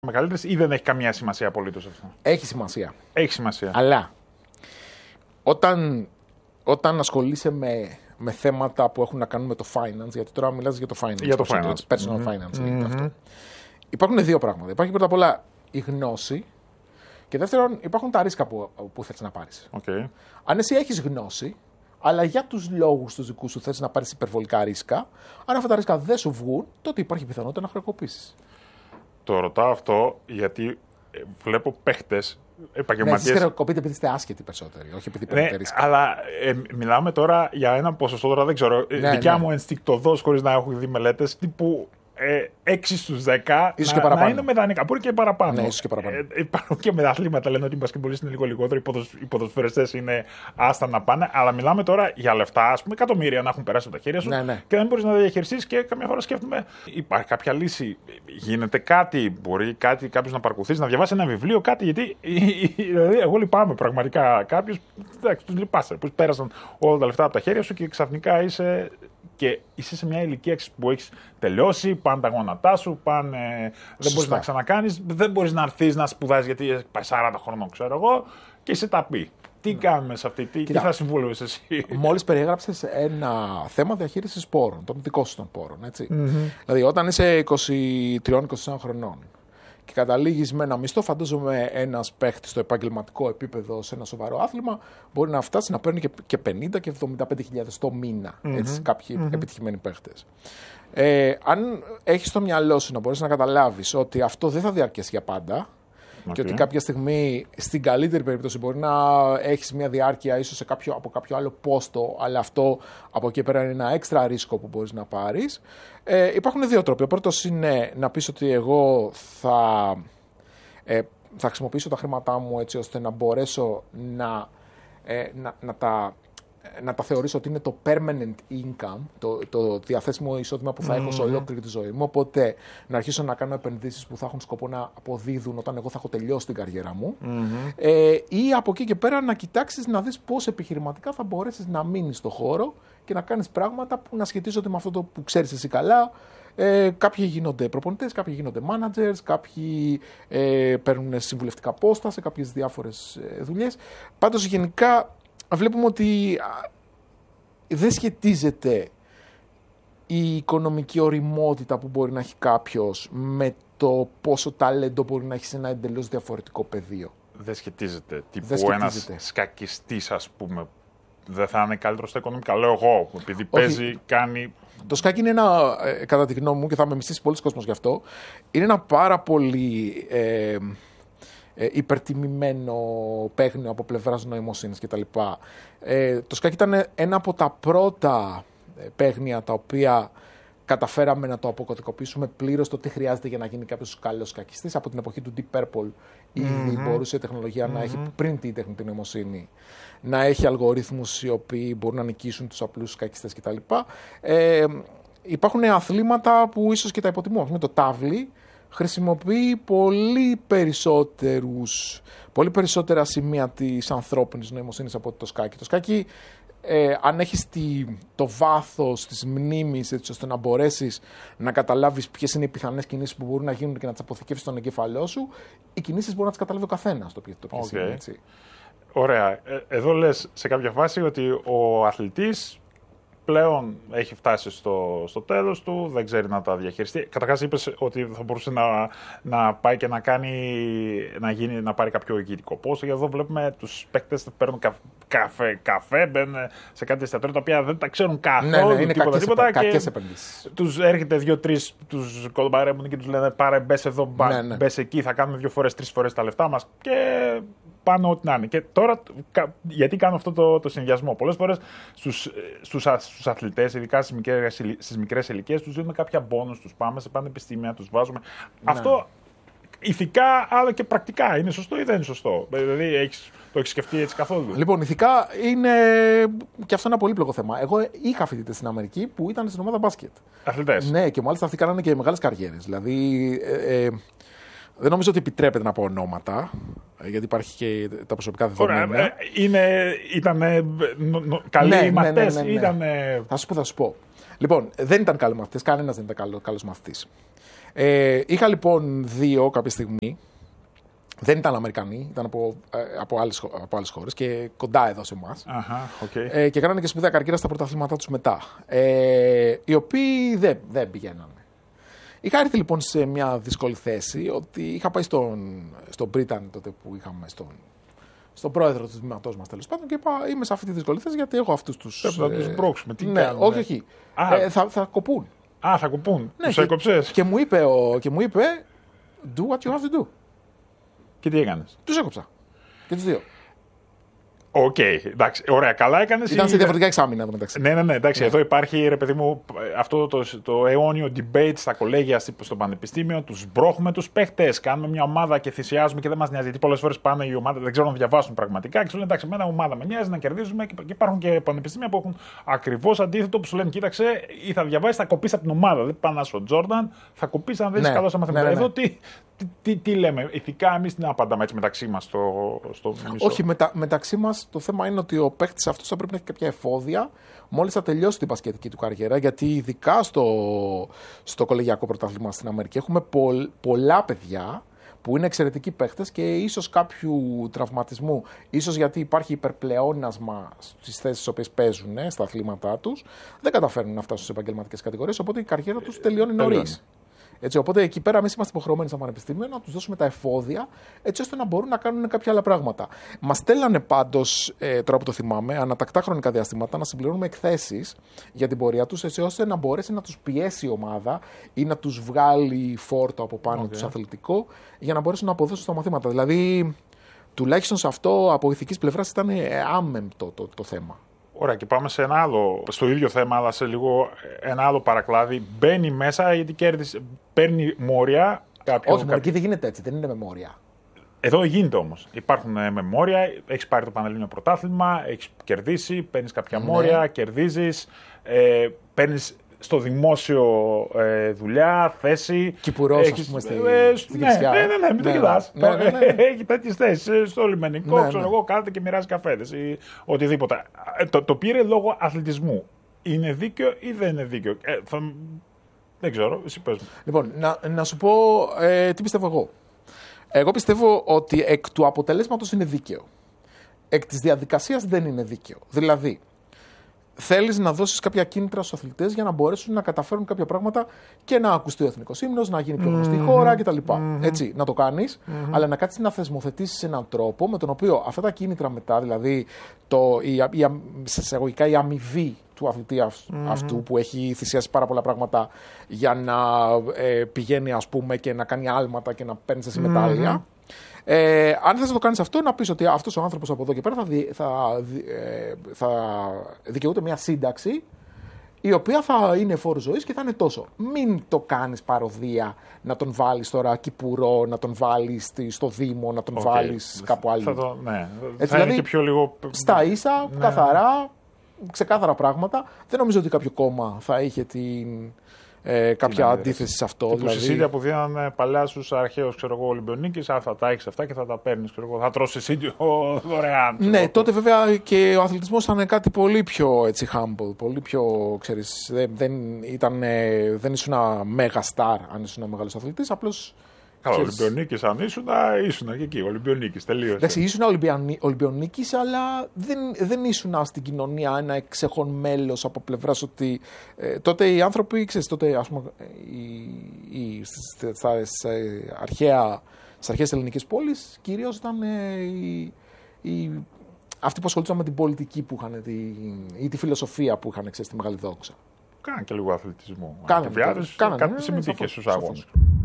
μεγαλύτερες ή δεν έχει καμία σημασία απολύτως αυτό? Έχει σημασία. Έχει σημασία. Αλλά όταν ασχολείσαι με θέματα που έχουν να κάνουν με το finance, γιατί τώρα μιλάς για το finance. Για το finance. Personal finance λέγεται αυτό. Υπάρχουν δύο πράγματα. Υπάρχει πρώτα απ' όλα η γνώση και δεύτερον υπάρχουν τα ρίσκα που θέλεις να πάρεις. Okay. Αν εσύ έχεις γνώση, αλλά για τους λόγους τους δικούς σου θέλεις να πάρεις υπερβολικά ρίσκα, αν αυτά τα ρίσκα δεν σου βγουν, τότε υπάρχει πιθανότητα να χρεοκοπήσεις. Το ρωτάω αυτό γιατί βλέπω παίχτες επαγγελματίες. Ναι, εσείς χρεοκοπείτε επειδή είστε άσχετοι περισσότεροι, όχι επειδή παίρνετε ρίσκα. Αλλά μιλάμε τώρα για ένα ποσοστό, τώρα δεν ξέρω. Δικιά μου ενστικτωδώς, χωρίς να έχω δει μελέτες, τύπου 6 στους 10 ίσως και παραπάνω. Να είναι μεδανικά. Μπορεί και παραπάνω. Ναι, ίσως και παραπάνω. Υπάρχουν και μεταθλήματα, λένε ότι οι μπασκετμπολίστες είναι λίγο λιγότερο, οι ποδοσφαιριστές είναι άστα να πάνε. Αλλά μιλάμε τώρα για λεφτά, ας πούμε, εκατομμύρια να έχουν περάσει από τα χέρια σου και δεν μπορείς να τα διαχειριστείς και καμιά φορά σκέφτομαι, υπάρχει κάποια λύση, γίνεται κάτι, μπορεί κάποιος να παρακολουθήσει, να διαβάσει ένα βιβλίο, κάτι. Γιατί δηλαδή, εγώ λυπάμαι πραγματικά. Κάποιους τους λυπάσαι που πέρασαν όλα τα λεφτά από τα χέρια σου και ξαφνικά είσαι σε μια ηλικία που έχεις τελειώσει, πάνε τα γόνατά σου, δεν μπορείς να ξανακάνεις, δεν μπορείς να έρθεις να σπουδάσεις γιατί πάει 40 χρονών, ξέρω εγώ, και είσαι ταπεί. Τι κάνουμε σε αυτή, τι θα συμβούλευες εσύ? Μόλις περιέγραψες ένα θέμα διαχείρισης πόρων, των δικών σου των πόρων. Έτσι. Δηλαδή, όταν είσαι 23-24 χρονών και καταλήγεις με ένα μισθό, φαντάζομαι ένας παίχτης στο επαγγελματικό επίπεδο σε ένα σοβαρό άθλημα μπορεί να φτάσει να παίρνει και 50 και 75.000 το μήνα. Έτσι, κάποιοι επιτυχημένοι παίχτες. Αν έχεις στο μυαλό σου να μπορείς να καταλάβεις ότι αυτό δεν θα διαρκέσει για πάντα. Και ότι κάποια στιγμή, στην καλύτερη περίπτωση, μπορεί να έχεις μια διάρκεια ίσως από κάποιο άλλο πόστο, αλλά αυτό από εκεί πέρα είναι ένα έξτρα ρίσκο που μπορείς να πάρεις. Υπάρχουν δύο τρόποι. Ο πρώτος είναι να πεις ότι εγώ θα χρησιμοποιήσω τα χρήματά μου έτσι ώστε να μπορέσω να τα θεωρήσω ότι είναι το permanent income, το διαθέσιμο εισόδημα που θα έχω σε ολόκληρη τη ζωή μου. Οπότε να αρχίσω να κάνω επενδύσεις που θα έχουν σκοπό να αποδίδουν όταν εγώ θα έχω τελειώσει την καριέρα μου. Ή από εκεί και πέρα να κοιτάξεις να δεις πώς επιχειρηματικά θα μπορέσεις να μείνεις στο χώρο και να κάνεις πράγματα που να σχετίζονται με αυτό το που ξέρεις εσύ καλά. Κάποιοι γίνονται προπονητές, κάποιοι γίνονται managers, κάποιοι παίρνουν συμβουλευτικά πόστα σε κάποιες διάφορες δουλειές. Πάντως γενικά βλέπουμε ότι δεν σχετίζεται η οικονομική οριμότητα που μπορεί να έχει κάποιος με το πόσο ταλέντο μπορεί να έχει σε ένα εντελώς διαφορετικό πεδίο. Δεν σχετίζεται. Τύπου ένας σκακιστής, ας πούμε, δεν θα είναι καλύτερο στα οικονομικά. Λέω εγώ, επειδή παίζει, κάνει. Το σκάκι είναι κατά τη γνώμη μου, και θα με μισθήσει πολλοί κόσμος γι' αυτό, είναι ένα πάρα πολύ υπερτιμημένο παίγνιο από πλευράς νοημοσύνης κτλ. Το σκάκι ήταν ένα από τα πρώτα παίγνια τα οποία καταφέραμε να το αποκωδικοποιήσουμε πλήρως το τι χρειάζεται για να γίνει κάποιος καλός σκακιστής. Από την εποχή του Deep Purple ήδη μπορούσε η τεχνολογία να έχει, πριν την τεχνητή νοημοσύνη, να έχει αλγορίθμους οι οποίοι μπορούν να νικήσουν τους απλούς σκακιστές κτλ. Υπάρχουν αθλήματα που ίσως και τα υποτιμούν. Το τάβλι χρησιμοποιεί πολύ περισσότερα σημεία της ανθρώπινης νοημοσύνης από το σκάκι. Το σκάκι, αν έχεις το βάθος της μνήμης έτσι ώστε να μπορέσεις να καταλάβεις ποιες είναι οι πιθανές κινήσεις που μπορούν να γίνουν και να τις αποθηκεύσεις στον εγκέφαλό σου, οι κινήσεις μπορεί να τις καταλάβει ο καθένας το ποιες είναι, έτσι. Ωραία. Εδώ λες σε κάποια φάση ότι ο αθλητής πλέον έχει φτάσει στο τέλος του, δεν ξέρει να τα διαχειριστεί. Καταρχάς είπες ότι θα μπορούσε να πάει και να πάρει κάποιο ηγετικό πόστο. Γιατί εδώ βλέπουμε τους παίκτες που παίρνουν καφέ, μπαίνουν σε κάτι εστιατόρια τα οποία δεν τα ξέρουν καθόλου. Ναι, είναι κακές επενδύσεις. Τους έρχεται 2-3, τους κολομπαρέμουν και τους λένε πάρε μπες εδώ, μπες εκεί, θα κάνουμε 2 φορές, 3 φορές τα λεφτά μας και πάνω ό,τι να είναι. Και τώρα, γιατί κάνω αυτό το συνδυασμό? Πολλές φορές στους αθλητές, ειδικά στις μικρές ηλικίες, τους δίνουμε κάποια μπόνους, τους πάμε σε πανεπιστήμια, τους βάζουμε. Ναι. Αυτό ηθικά αλλά και πρακτικά είναι σωστό ή δεν είναι σωστό? Δηλαδή το έχεις σκεφτεί έτσι καθόλου? Λοιπόν, ηθικά είναι και αυτό ένα πολύπλοκο θέμα. Εγώ είχα φοιτητές στην Αμερική που ήταν στην ομάδα μπάσκετ. Αθλητές. Ναι, και μάλιστα αυτοί κάνανε και μεγάλες καριέρες. Δηλαδή, δεν νομίζω ότι επιτρέπεται να πω ονόματα, γιατί υπάρχει και τα προσωπικά δεδομένα. Ήταν καλοί μαθητές. Ναι. Θα σου πω. Λοιπόν, δεν ήταν καλοί μαθητές, κανένας δεν ήταν καλός μαθητής. Είχα λοιπόν 2 κάποια στιγμή. Δεν ήταν Αμερικανοί, ήταν από άλλες χώρες και κοντά εδώ σε εμάς. Okay. Και κάνανε και σπουδαία καριέρα στα πρωταθλήματά τους μετά. Οι οποίοι δεν πηγαίνανε. Είχα έρθει λοιπόν σε μια δύσκολη θέση ότι είχα πάει στον Μπρίταν τότε που είχαμε στον πρόεδρο του τμήματός μας τέλος πάντων και είπα είμαι σε αυτή τη δύσκολη θέση γιατί έχω αυτούς τους... Πρέπει να τους μπρώξουμε. Τι ναι, κάνουμε. όχι. Θα κοπούν. Θα κοπούν. Ναι, τους έκοψες. Και μου είπε, do what you have to do. Και τι έκανες. Τους έκοψα. Και τους 2. Οκ, εντάξει, ωραία, καλά έκανες. Ήταν σε διαφορετικά εξάμηνα εδώ μεταξύ. Ναι, εντάξει, εδώ υπάρχει, ρε παιδί μου, αυτό το αιώνιο debate στα κολέγια στο πανεπιστήμιο. Τους μπρώχουμε τους παίχτες. Κάνουμε μια ομάδα και θυσιάζουμε και δεν μας νοιάζει. Γιατί πολλές φορές πάνε οι ομάδες, δεν ξέρουν να διαβάσουν πραγματικά. Και σου λένε εντάξει, εμένα ομάδα με νοιάζει να κερδίζουμε. Και υπάρχουν και πανεπιστήμια που έχουν ακριβώς αντίθετο που σου λένε κοίταξε, ή θα διαβάσει, θα κοπείς από την ομάδα. Δεν πάνε στο Τζόρνταν, θα κοπείς αν δεν είσαι καλό στα μαθηματικά. Εδώ τι λέμε, ηθικά εμείς τι να απαντάμε έτσι μεταξύ μας στο μισό. Όχι, μεταξύ μας το θέμα είναι ότι ο παίκτης αυτός θα πρέπει να έχει κάποια εφόδια μόλις θα τελειώσει την μπασκετική του καριέρα. Γιατί ειδικά στο κολεγιακό πρωτάθλημα στην Αμερική έχουμε πολλά παιδιά που είναι εξαιρετικοί παίκτες και ίσως κάποιου τραυματισμού, ίσως γιατί υπάρχει υπερπλεόνασμα στις θέσεις στις οποίες παίζουν στα αθλήματά τους, δεν καταφέρνουν να φτάσουν στις επαγγελματικές κατηγορίες, οπότε η καριέρα τους τελειώνει νωρίς. Έτσι, οπότε εκεί πέρα εμείς είμαστε υποχρεωμένοι στο πανεπιστήμιο να τους δώσουμε τα εφόδια έτσι ώστε να μπορούν να κάνουν κάποια άλλα πράγματα. Μας στέλνανε πάντως, τώρα που το θυμάμαι, ανατακτά χρονικά διαστήματα να συμπληρώνουμε εκθέσεις για την πορεία τους έτσι ώστε να μπορέσει να τους πιέσει η ομάδα ή να τους βγάλει φόρτο από πάνω τους αθλητικό για να μπορέσουν να αποδώσουν στα μαθήματα. Δηλαδή, τουλάχιστον σε αυτό από ηθικής πλευράς ήταν άμεμπτο το θέμα. Ωραία, και πάμε σε ένα άλλο, στο ίδιο θέμα, αλλά σε λίγο ένα άλλο παρακλάδι. Μπαίνει μέσα γιατί παίρνει μόρια. Όχι, εκεί δεν γίνεται έτσι, δεν είναι με μόρια. Εδώ γίνεται όμως. Υπάρχουν με μόρια, έχεις πάρει το Πανελλήνιο Πρωτάθλημα, έχεις κερδίσει, παίρνεις κάποια μόρια, κερδίζεις, παίρνεις στο δημόσιο δουλειά, θέση. Κυπουρός, ας πούμε, στην Κυψιά. Ναι, μην το κοιτάς. Έχει τέτοιες θέσεις στο λιμενικό, ξέρω εγώ, κάθεται και μοιράζει καφέδες ή οτιδήποτε. Το πήρε λόγω αθλητισμού. Είναι δίκαιο ή δεν είναι δίκαιο. Δεν ξέρω, εσύ πες μου. Λοιπόν, να σου πω τι πιστεύω εγώ. Εγώ πιστεύω ότι εκ του αποτελέσματος είναι δίκαιο. Εκ της διαδικασίας δεν είναι δίκαιο. Δηλαδή, θέλεις να δώσεις κάποια κίνητρα στους αθλητές για να μπορέσουν να καταφέρουν κάποια πράγματα και να ακουστεί ο εθνικός ύμνος, να γίνει πιο γνωστή η χώρα κτλ. Έτσι, να το κάνεις, αλλά να κάτσεις να θεσμοθετήσεις έναν τρόπο με τον οποίο αυτά τα κίνητρα μετά, δηλαδή σε εισαγωγικά η αμοιβή του αθλητή αυτού που έχει θυσιάσει πάρα πολλά πράγματα για να πηγαίνει ας πούμε και να κάνει άλματα και να παίρνει εσύ μετάλλια. Αν θες να το κάνεις αυτό, να πεις ότι αυτός ο άνθρωπος από εδώ και πέρα θα δικαιούται μια σύνταξη η οποία θα είναι φόρος ζωής και θα είναι τόσο. Μην το κάνεις παροδία να τον βάλεις τώρα κυπουρό, να τον βάλεις στο Δήμο, να τον βάλεις κάπου άλλο. Θα είναι και πιο λίγο... Στα ίσα, καθαρά, ξεκάθαρα πράγματα. Δεν νομίζω ότι κάποιο κόμμα θα είχε κάποια αντίθεση σε αυτό. Δηλαδή... Συσίδια που δίνανε παλιά στους αρχαίους Ολυμπιονίκης, θα τα έχεις αυτά και θα τα παίρνεις. Θα τρως συσίδιο δωρεάν. Ναι, τότε βέβαια και ο αθλητισμός ήταν κάτι πολύ πιο έτσι, humble, πολύ πιο, ξέρεις, δεν ήσουν ένα μέγα στάρ αν ήσουν ένα μεγάλος αθλητής, απλώς... Καλά, Ολυμπιονίκης αν ήσουν και εκεί, Ολυμπιονίκης, τελείωσε. Εντάξει, ήσουν Ολυμπιονίκης, αλλά δεν ήσουν στην κοινωνία ένα εξεχόν μέλος από πλευράς ότι τότε οι άνθρωποι, ξέρεις, τότε ας πούμε στις αρχαίες ελληνικές πόλεις κυρίως ήταν αυτοί που ασχολούνταν με την πολιτική που είχαν ή τη φιλοσοφία που είχαν, ξέρεις, τη μεγάλη δόξα. Κάναν και λίγο αθλητισμό. Κάναν κάτι συμμετείχες στους αγώνες.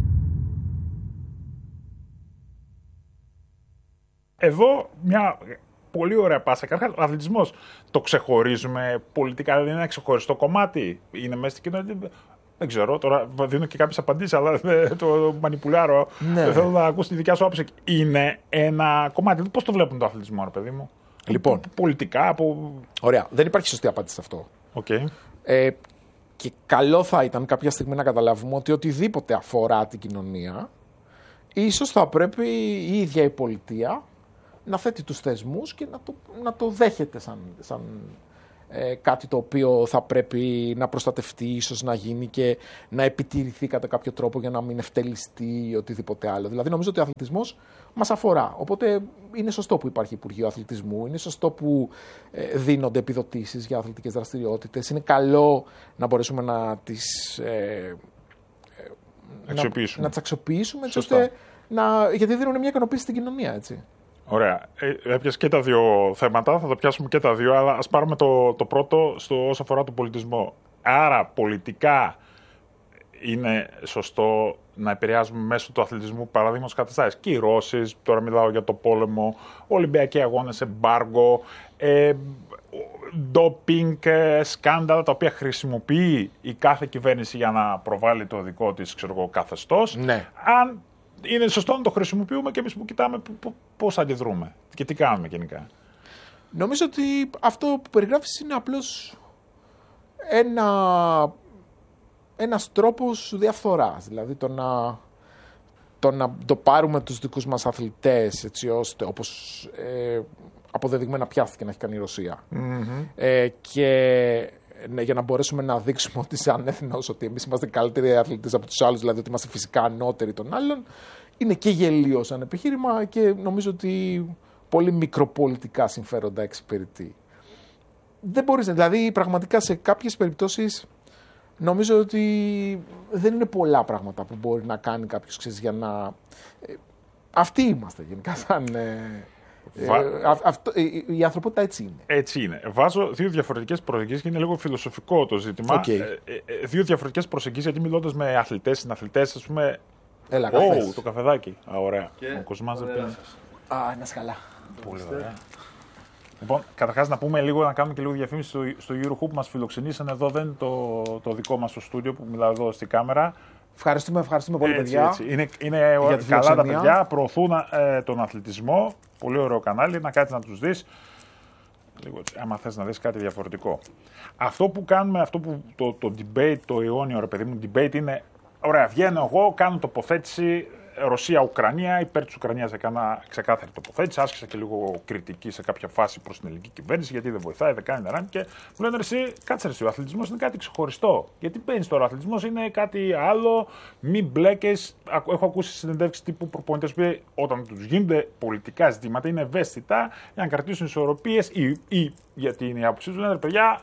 Εδώ μια πολύ ωραία πάσα. Καταρχάς, ο αθλητισμός το ξεχωρίζουμε πολιτικά, δηλαδή είναι ένα ξεχωριστό κομμάτι. Είναι μέσα στην κοινωνία. Δεν ξέρω, τώρα δίνω και κάποιες απαντήσεις, αλλά το μανιπουλάρω. Ναι. Θέλω να ακούσω τη δικιά σου άποψη. Είναι ένα κομμάτι. Πώς το βλέπουν το αθλητισμό, ρε παιδί μου? Λοιπόν. Πολιτικά, Ωραία. Δεν υπάρχει σωστή απάντηση σε αυτό. Okay. Και καλό θα ήταν κάποια στιγμή να καταλάβουμε ότι οτιδήποτε αφορά την κοινωνία, ίσως θα πρέπει η ίδια η πολιτεία να θέτει τους θεσμούς και να το δέχεται σαν κάτι το οποίο θα πρέπει να προστατευτεί, ίσως να γίνει και να επιτηρηθεί κατά κάποιο τρόπο για να μην ευτελιστεί ή οτιδήποτε άλλο. Δηλαδή νομίζω ότι ο αθλητισμός μας αφορά. Οπότε είναι σωστό που υπάρχει Υπουργείο Αθλητισμού, είναι σωστό που δίνονται επιδοτήσεις για αθλητικές δραστηριότητες. Είναι καλό να μπορέσουμε να τις αξιοποιήσουμε ώστε γιατί δίνουν μια ικανοποίηση στην κοινωνία, έτσι. Ωραία. Έπιασε και τα δύο θέματα, θα τα πιάσουμε και τα δύο, αλλά ας πάρουμε το πρώτο όσο αφορά τον πολιτισμό. Άρα, πολιτικά είναι σωστό να επηρεάζουμε μέσω του αθλητισμού, παραδείγματος καταστάσεις, κυρώσεις, τώρα μιλάω για το πόλεμο, Ολυμπιακοί αγώνες, εμπάργο, ντόπινγκ, σκάνδαλα τα οποία χρησιμοποιεί η κάθε κυβέρνηση για να προβάλλει το δικό της καθεστώς. Ναι. Αν είναι σωστό να το χρησιμοποιούμε και εμείς που κοιτάμε πώς αντιδρούμε και τι κάνουμε γενικά. Νομίζω ότι αυτό που περιγράφεις είναι απλώς ένας τρόπος διαφθοράς. Δηλαδή το να το πάρουμε τους δικούς μας αθλητές, έτσι ώστε όπως αποδεδειγμένα πιάστηκε να έχει κάνει η Ρωσία. Και για να μπορέσουμε να δείξουμε ότι σαν έθνος ότι εμείς είμαστε καλύτεροι αθλητές από τους άλλους, δηλαδή ότι είμαστε φυσικά ανώτεροι των άλλων, είναι και γελίο σαν επιχείρημα και νομίζω ότι πολύ μικροπολιτικά συμφέροντα εξυπηρετεί. Δεν μπορείς, δηλαδή πραγματικά σε κάποιες περιπτώσεις νομίζω ότι δεν είναι πολλά πράγματα που μπορεί να κάνει κάποιος, ξέρεις, για να... Αυτοί είμαστε γενικά σαν... Η ανθρωπότητα έτσι είναι. Έτσι είναι. Βάζω δύο διαφορετικές προσεγγίσεις και είναι λίγο φιλοσοφικό το ζήτημα. Δύο διαφορετικές προσεγγίσεις, γιατί μιλώντας με αθλητές, συναθλητές, ας πούμε. Έλα, το καφεδάκι. Ωραία. Ο Κοσμάς δεν πίνει. Να σκαλά. Πολύ ωραία. Λοιπόν, καταρχάς να πούμε λίγο, να κάνουμε και λίγο διαφήμιση στο Eurohoop που μας φιλοξενήσαν εδώ. Δεν είναι το δικό μας το στούντιο που μιλάω εδώ στη κάμερα. Ευχαριστούμε πολύ, παιδιά. Έτσι. Είναι καλά τα παιδιά, προωθούν τον αθλητισμό. Πολύ ωραίο κανάλι, να κάτσεις να τους δεις. Λίγο, άμα θες να δεις κάτι διαφορετικό. Αυτό που κάνουμε, το debate, το αιώνιο, ρε παιδί μου, debate είναι, ωραία, βγαίνω εγώ, κάνω τοποθέτηση Ρωσία-Ουκρανία, υπέρ της Ουκρανίας έκανα ξεκάθαρη τοποθέτηση, άσκησα και λίγο κριτική σε κάποια φάση προς την ελληνική κυβέρνηση, γιατί δεν βοηθάει, δεν κάνει, δεν ράνει. Και μου λένε εσύ, κάτσε εσύ, ο αθλητισμός είναι κάτι ξεχωριστό. Γιατί παίρνεις τώρα, ο αθλητισμός είναι κάτι άλλο, μη μπλέκες. Έχω ακούσει συνεντεύξεις τύπου προπονητές που όταν τους γίνονται πολιτικά ζητήματα είναι ευαίσθητα για να κρατήσουν ισορροπίες ή γιατί είναι η άποψή τους, λένε παιδιά.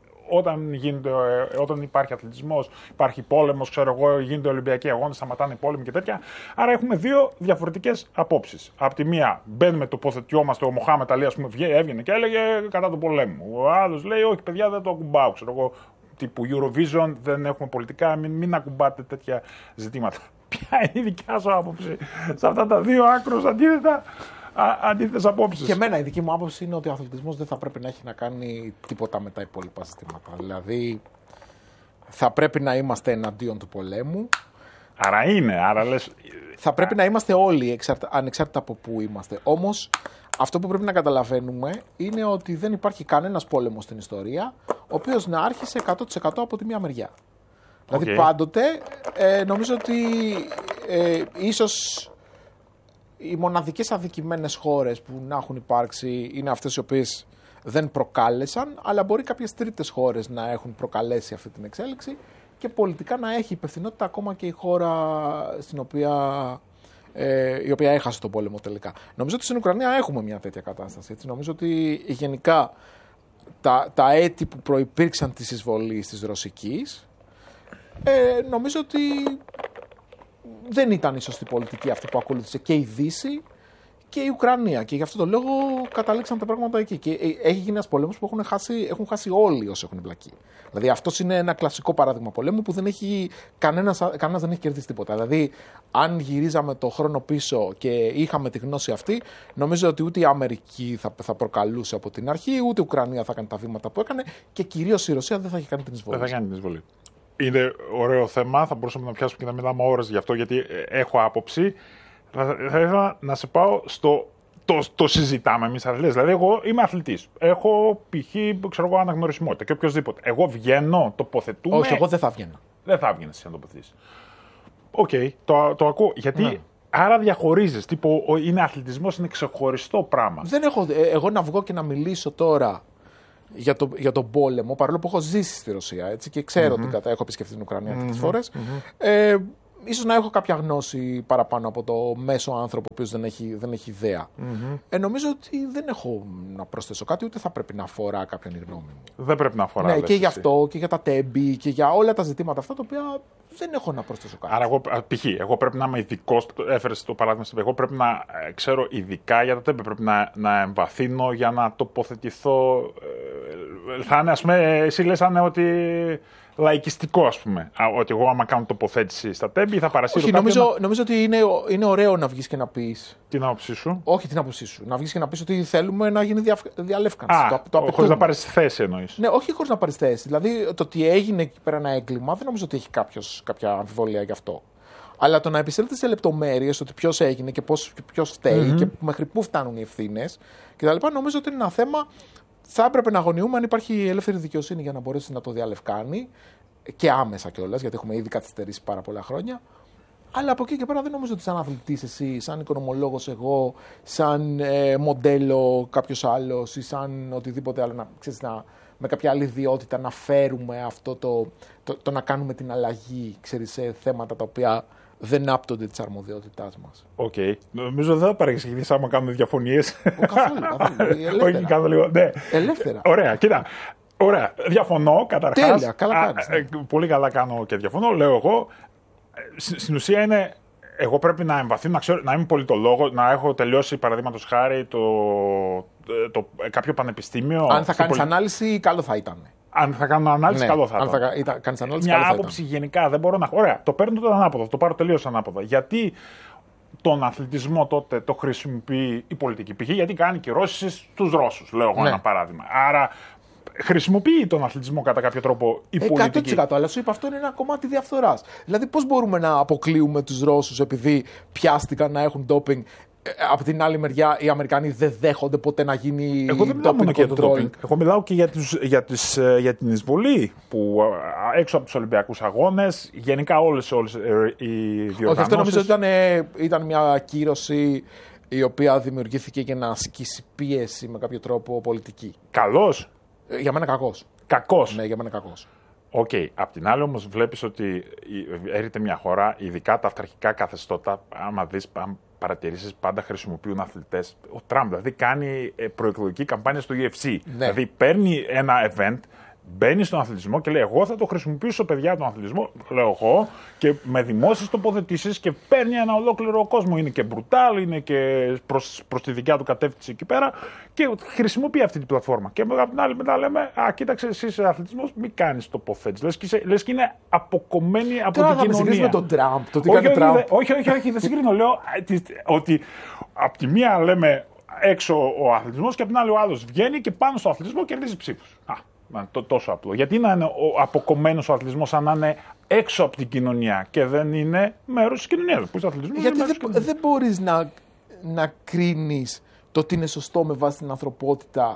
Όταν υπάρχει αθλητισμός, υπάρχει πόλεμος, ξέρω εγώ, γίνονται Ολυμπιακοί αγώνες, σταματάνε οι πόλεμοι και τέτοια. Άρα έχουμε δύο διαφορετικές απόψεις. Απ' τη μία μπαίνουμε, τοποθετιόμαστε, ο Μοχάμετ Αλή, ας πούμε, έβγαινε και έλεγε κατά του πολέμου. Ο άλλος λέει, όχι παιδιά, δεν το ακουμπάω. Ξέρω εγώ, τύπου Eurovision, δεν έχουμε πολιτικά, μην ακουμπάτε τέτοια ζητήματα. Ποια είναι η δικιά σου άποψη σε αυτά τα δύο άκρως αντίθετες απόψεις? Και εμένα η δική μου άποψη είναι ότι ο αθλητισμός δεν θα πρέπει να έχει να κάνει τίποτα με τα υπόλοιπα ζητήματα. Δηλαδή θα πρέπει να είμαστε εναντίον του πολέμου. Άρα λες... Θα πρέπει να είμαστε όλοι ανεξάρτητα από πού είμαστε. Όμως αυτό που πρέπει να καταλαβαίνουμε είναι ότι δεν υπάρχει κανένας πόλεμος στην ιστορία ο οποίος να άρχισε 100% από τη μία μεριά. Δηλαδή πάντοτε νομίζω ότι ίσως οι μοναδικές αδικημένες χώρες που να έχουν υπάρξει είναι αυτές οι οποίες δεν προκάλεσαν, αλλά μπορεί κάποιες τρίτες χώρες να έχουν προκαλέσει αυτή την εξέλιξη και πολιτικά να έχει υπευθυνότητα ακόμα και η χώρα η οποία έχασε τον πόλεμο τελικά. Νομίζω ότι στην Ουκρανία έχουμε μια τέτοια κατάσταση. Έτσι. Νομίζω ότι γενικά τα έτη που προϋπήρξαν της εισβολής της ρωσικής, νομίζω ότι δεν ήταν η σωστή πολιτική αυτή που ακολούθησε και η Δύση και η Ουκρανία. Και γι' αυτό το λόγο καταλήξαν τα πράγματα εκεί. Και έχει γίνει ένας πολέμος που έχουν χάσει όλοι όσοι έχουν εμπλακεί. Δηλαδή αυτός είναι ένα κλασικό παράδειγμα πολέμου που κανένας δεν έχει κερδίσει τίποτα. Δηλαδή αν γυρίζαμε το χρόνο πίσω και είχαμε τη γνώση αυτή, νομίζω ότι ούτε η Αμερική θα προκαλούσε από την αρχή, ούτε η Ουκρανία θα κάνει τα βήματα που έκανε και κυρίως η Ρωσία δεν θα έχει κάνει την εισβολή. Δεν θα κάνει την εισβολή. Είναι ωραίο θέμα, θα μπορούσαμε να πιάσουμε και να μιλάμε ώρες γι' αυτό, γιατί έχω άποψη. Θα ήθελα να σε πάω στο. Το συζητάμε εμείς αθλητές. Δηλαδή, εγώ είμαι αθλητής. Έχω π.χ. αναγνωρισιμότητα και οποιοδήποτε. Εγώ βγαίνω, τοποθετούμε. Όχι, εγώ δεν θα βγαίνω. Δεν θα βγαίνεις εσύ να τοποθετήσεις. Οκ, το ακούω. Γιατί άρα διαχωρίζεις. Είναι αθλητισμός, είναι ξεχωριστό πράγμα. Δεν έχω. Εγώ να βγω και να μιλήσω τώρα για τον πόλεμο, παρόλο που έχω ζήσει στη Ρωσία, έτσι, και ξέρω ότι έχω επισκεφτεί την Ουκρανία αρκετές φορές. Ίσως να έχω κάποια γνώση παραπάνω από το μέσο άνθρωπο ο οποίος δεν έχει ιδέα. Νομίζω ότι δεν έχω να προσθέσω κάτι, ούτε θα πρέπει να αφορά κάποιον η γνώμη μου. Δεν πρέπει να αφορά. Ναι, και γι' αυτό και για τα τέμπη και για όλα τα ζητήματα αυτά τα οποία δεν έχω να προσθέσω κάτι. Άρα, εγώ πρέπει να είμαι ειδικός, έφερες το παράδειγμα, εγώ πρέπει να ξέρω ειδικά για τα τέμπη, πρέπει να εμβαθύνω για να τοποθετηθώ. Θα είναι, ας πούμε, εσύ λες ότι λαϊκιστικό, ας πούμε. Ότι εγώ, άμα κάνω τοποθέτηση στα τέμπη, θα παρασύρω. Όχι, νομίζω ότι είναι ωραίο να βγεις και να πεις. Την άποψή σου. Όχι την άποψή σου. Να βγεις και να πεις ότι θέλουμε να γίνει διαλεύκανση. Χωρίς να πάρεις θέση, εννοείς. Ναι, όχι χωρίς να πάρεις θέση. Δηλαδή, το ότι έγινε εκεί πέρα ένα έγκλημα, δεν νομίζω ότι έχει κάποια αμφιβολία γι' αυτό. Αλλά το να επισέλθει σε λεπτομέρειες, ότι ποιος έγινε και ποιος φταίει και μέχρι πού φτάνουν οι ευθύνες κτλ., νομίζω ότι είναι ένα θέμα. Θα έπρεπε να αγωνιούμε αν υπάρχει ελεύθερη δικαιοσύνη για να μπορέσει να το διαλευκάνει και άμεσα κιόλας, γιατί έχουμε ήδη καθυστερήσει πάρα πολλά χρόνια. Αλλά από εκεί και πέρα δεν νομίζω ότι σαν αθλητής εσύ, σαν οικονομολόγος εγώ, σαν μοντέλο κάποιος άλλος ή σαν οτιδήποτε άλλο, με κάποια άλλη ιδιότητα να φέρουμε αυτό το να κάνουμε την αλλαγή, σε θέματα τα οποία δεν άπτονται της αρμοδιότητάς μας. Οκ. Νομίζω δεν θα παρεξηγηθείς άμα κάνουμε διαφωνίες. Καθόλου. Όχι, κάνω λίγο. Ναι. Ελεύθερα. Ωραία, κοίτα. Ωραία. Διαφωνώ καταρχάς. Τέλεια, καλά κάνεις. Πολύ καλά κάνω και διαφωνώ. Λέω εγώ. Στην ουσία εγώ πρέπει να εμβαθύνω, να είμαι πολιτολόγος, να έχω τελειώσει παραδείγματος χάρη κάποιο πανεπιστήμιο. Αν θα κάνεις ανάλυση, καλό θα ήταν. Αν θα κάνω ανάλυση, καλό θα ήταν. Αν θα κάνεις ανάλυση, μια άποψη γενικά δεν μπορώ να. Ωραία, το παίρνω τότε ανάποδα, το πάρω τελείως ανάποδα. Γιατί τον αθλητισμό τότε το χρησιμοποιεί η πολιτική π.χ. γιατί κάνει κυρώσεις στους Ρώσους, λέω εγώ ένα παράδειγμα. Άρα χρησιμοποιεί τον αθλητισμό κατά κάποιο τρόπο η πολιτική. 100%. Αλλά σου είπα, αυτό είναι ένα κομμάτι διαφθοράς. Δηλαδή, πώς μπορούμε να αποκλείουμε τους Ρώσους επειδή πιάστηκαν να έχουν ντόπινγκ. Από την άλλη μεριά, οι Αμερικανοί δεν δέχονται ποτέ να γίνει. Εγώ δεν μιλάω μόνο για το ντόπινγκ. Εγώ μιλάω και για την εισβολή που έξω από τους Ολυμπιακούς Αγώνες, γενικά όλες οι διοργανώσεις. Όχι, αυτό νομίζω ότι ήταν μια κύρωση η οποία δημιουργήθηκε για να ασκήσει πίεση με κάποιο τρόπο πολιτική. Καλός. Για μένα κακός. Κακός. Ναι, για μένα κακός. Οκ. Απ' την άλλη όμως βλέπεις ότι έρχεται μια χώρα, ειδικά τα αυταρχικά καθεστώτα, άμα παρατηρήσεις, πάντα χρησιμοποιούν αθλητές. Ο Τραμπ δηλαδή κάνει προεκλογική καμπάνια στο UFC. Ναι. Δηλαδή παίρνει ένα event, μπαίνει στον αθλητισμό και λέει: εγώ θα το χρησιμοποιήσω, παιδιά, τον αθλητισμό, λέω εγώ, και με δημόσιες τοποθετήσεις και παίρνει ένα ολόκληρο κόσμο. Είναι και μπρουτάλ, είναι και προς τη δικιά του κατεύθυνση εκεί πέρα και χρησιμοποιεί αυτή την πλατφόρμα. Και από την άλλη μετά λέμε: κοίταξε, εσύ είσαι αθλητισμός, μην κάνεις τοποθέτηση. Λες και είναι αποκομμένη από την κοινωνία. Με τον Τραμπ, το τι κάνει Τραμπ. Όχι, δεν συγκρίνω. Λέω ότι από τη μία λέμε έξω ο αθλητισμός και από την άλλη ο άλλος βγαίνει και πάνω στο αθλητισμό κερδίζει ψήφους. Τόσο απλό. Γιατί να είναι αποκομμένος ο αθλητισμός σαν να είναι έξω από την κοινωνία και δεν είναι μέρος της κοινωνίας. Γιατί δεν μπορείς να κρίνεις το τι είναι σωστό με βάση την ανθρωπότητα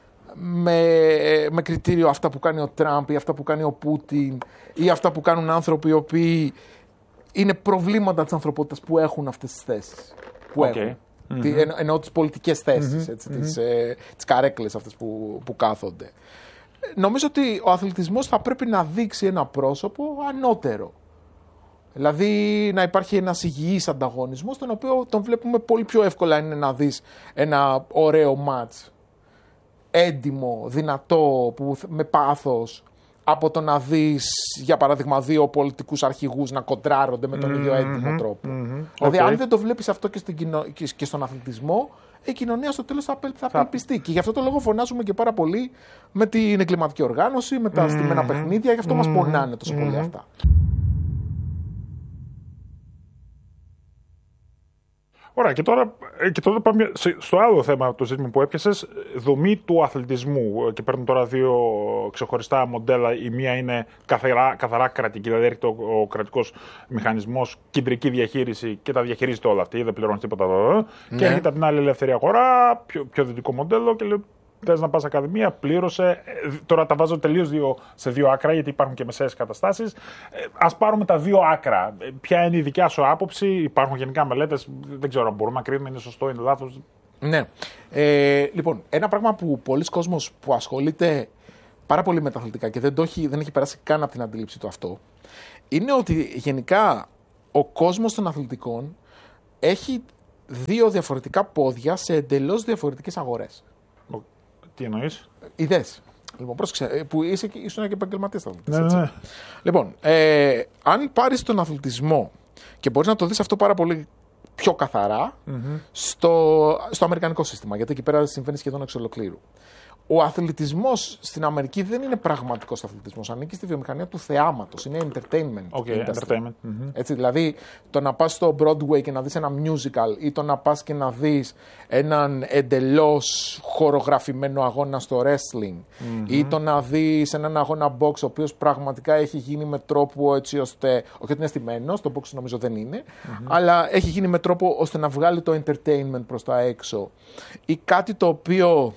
με κριτήριο αυτά που κάνει ο Τραμπ ή αυτά που κάνει ο Πούτιν ή αυτά που κάνουν άνθρωποι οι οποίοι είναι προβλήματα της ανθρωπότητας που έχουν αυτές τις θέσεις. Που έχουν. Εννοώ τις πολιτικές θέσεις, τις καρέκλες αυτές που κάθονται. Νομίζω ότι ο αθλητισμός θα πρέπει να δείξει ένα πρόσωπο ανώτερο. Δηλαδή να υπάρχει ένας υγιής ανταγωνισμός, τον οποίο τον βλέπουμε πολύ πιο εύκολα είναι να δεις ένα ωραίο μάτς, έντιμο, δυνατό, με πάθος, από το να δεις, για παράδειγμα, δύο πολιτικούς αρχηγούς να κοντράρονται με τον ίδιο έντιμο τρόπο. Δηλαδή, αν δεν το βλέπεις αυτό και στον αθλητισμό, η κοινωνία στο τέλος θα απελπιστεί. Και γι' αυτό το λόγο φωνάζουμε και πάρα πολύ με την εγκληματική οργάνωση, με τα στημένα παιχνίδια, γι' αυτό μας πονάνε τόσο πολύ αυτά. Ωραία, και τώρα πάμε στο άλλο θέμα, το ζήτημα που έπιασες, δομή του αθλητισμού. Και παίρνουν τώρα δύο ξεχωριστά μοντέλα. Η μία είναι καθαρά κρατική, δηλαδή έρχεται ο κρατικός μηχανισμός, κεντρική διαχείριση και τα διαχειρίζεται όλα αυτή, δεν πληρώνει τίποτα εδώ. Ναι. Και έρχεται από την άλλη ελεύθερη αγορά, πιο δυτικό μοντέλο και λέει: Θες να πας ακαδημία, πλήρωσε. Τώρα τα βάζω τελείως σε δύο άκρα, γιατί υπάρχουν και μεσαίες καταστάσεις. Ας πάρουμε τα δύο άκρα. Ποια είναι η δικιά σου άποψη? Υπάρχουν γενικά μελέτες, δεν ξέρω αν μπορούμε να κρίνουμε, είναι σωστό, είναι λάθος. Ναι. Λοιπόν, ένα πράγμα που πολλοί κόσμος που ασχολείται πάρα πολύ με τα αθλητικά και δεν έχει περάσει καν από την αντίληψη του αυτό, είναι ότι γενικά ο κόσμος των αθλητικών έχει δύο διαφορετικά πόδια σε εντελώς διαφορετικές αγορές. Τι εννοείς? Ιδέες. Λοιπόν, πρόσεξε, που ήσουν και επαγγελματίας αθλητής. Ναι. Λοιπόν, αν πάρεις τον αθλητισμό και μπορείς να το δεις αυτό πάρα πολύ πιο καθαρά στο αμερικανικό σύστημα, γιατί εκεί πέρα συμβαίνει σχεδόν εξ ολοκλήρου. Ο αθλητισμός στην Αμερική δεν είναι πραγματικός αθλητισμός. Ανήκει στη βιομηχανία του θεάματος. Είναι entertainment. Entertainment. Έτσι, δηλαδή, το να πας στο Broadway και να δεις ένα musical ή το να πας και να δεις έναν εντελώς χορογραφημένο αγώνα στο wrestling ή το να δεις έναν αγώνα box ο οποίος πραγματικά έχει γίνει με τρόπο έτσι ώστε. Όχι ότι είναι στημένος, το box νομίζω δεν είναι, αλλά έχει γίνει με τρόπο ώστε να βγάλει το entertainment προς τα έξω. Ή κάτι το οποίο.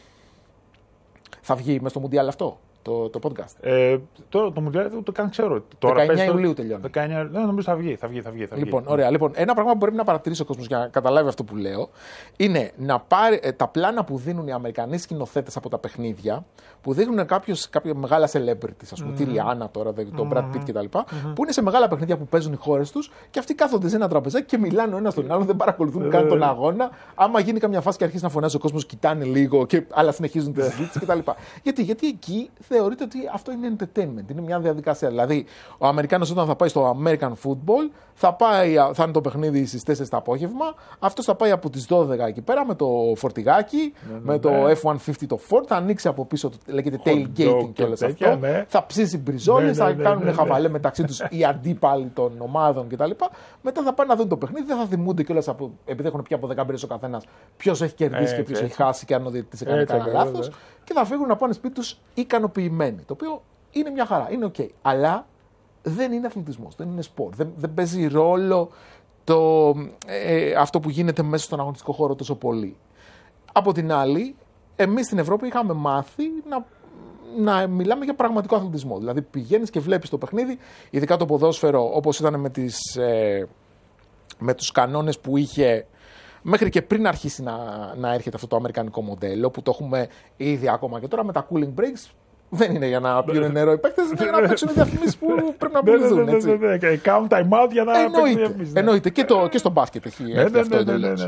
Θα βγει μέσα στο Μουντιάλ αυτό, το podcast. Το Μουντιάλ το καν ξέρω. 19 Ιουλίου τελειώνει. Νομίζω θα βγει. Λοιπόν, ωραία. Λοιπόν, ένα πράγμα που πρέπει να παρατηρήσει ο κόσμος για να καταλάβει αυτό που λέω είναι να πάρει τα πλάνα που δίνουν οι Αμερικανοί σκηνοθέτες από τα παιχνίδια, που δείχνουν κάποια μεγάλα celebrities, ας πούμε, τη Ριάννα τώρα, τον Brad Pitt κτλ., που είναι σε μεγάλα παιχνίδια που παίζουν οι χώρες τους και αυτοί κάθονται σε ένα τραπεζάκι και μιλάνε ο ένας τον άλλον, δεν παρακολουθούν καν τον αγώνα. Άμα γίνει καμιά φάση και αρχίσει να φωνάζει ο κόσμος, κοιτάνε λίγο, αλλά συνεχίζουν τη συζήτηση κτλ. Γιατί εκεί θεωρείται ότι αυτό είναι entertainment, είναι μια διαδικασία. Δηλαδή, ο Αμερικάνος όταν θα πάει στο American football, θα είναι το παιχνίδι στις 4 το απόγευμα, αυτός θα πάει από τις 12 εκεί πέρα με το φορτηγάκι, με το F-150 το Ford, θα ανοίξει από πίσω, λέγεται tailgating και όλες αυτό, θα ψήσει μπριζόλες, θα κάνουν χαβαλέ μεταξύ τους οι αντίπαλοι των ομάδων κτλ. Μετά θα πάνε να δουν το παιχνίδι, δεν θα θυμούνται κιόλας επειδή έχουν πια από 10 μπύρες ο καθένας ποιος έχει κερδίσει και ποιος έχει χάσει και αν ο διαιτητής έκανε κανένα λάθος, και θα φύγουν να πάνε σπίτι τους ικανοποιημένοι. Το οποίο είναι μια χαρά, είναι οκ. Αλλά δεν είναι αθλητισμός, δεν είναι σπορ. Δεν παίζει ρόλο αυτό που γίνεται μέσα στον αγωνιστικό χώρο τόσο πολύ. Από την άλλη, εμείς στην Ευρώπη είχαμε μάθει να μιλάμε για πραγματικό αθλητισμό. Δηλαδή πηγαίνεις και βλέπεις το παιχνίδι, ειδικά το ποδόσφαιρο, όπως ήταν με τους κανόνες που είχε μέχρι και πριν αρχίσει να έρχεται αυτό το αμερικανικό μοντέλο, που το έχουμε ήδη ακόμα και τώρα με τα cooling breaks. Δεν είναι για να πιούν νερό οι παίκτες, είναι για να παίξουν διαφημίσεις που πρέπει να πουληθούν. Count time out για να παίξουν διαφημίσεις. Εννοείται. Και στο μπάσκετ έχει έρθει αυτό εντελώς.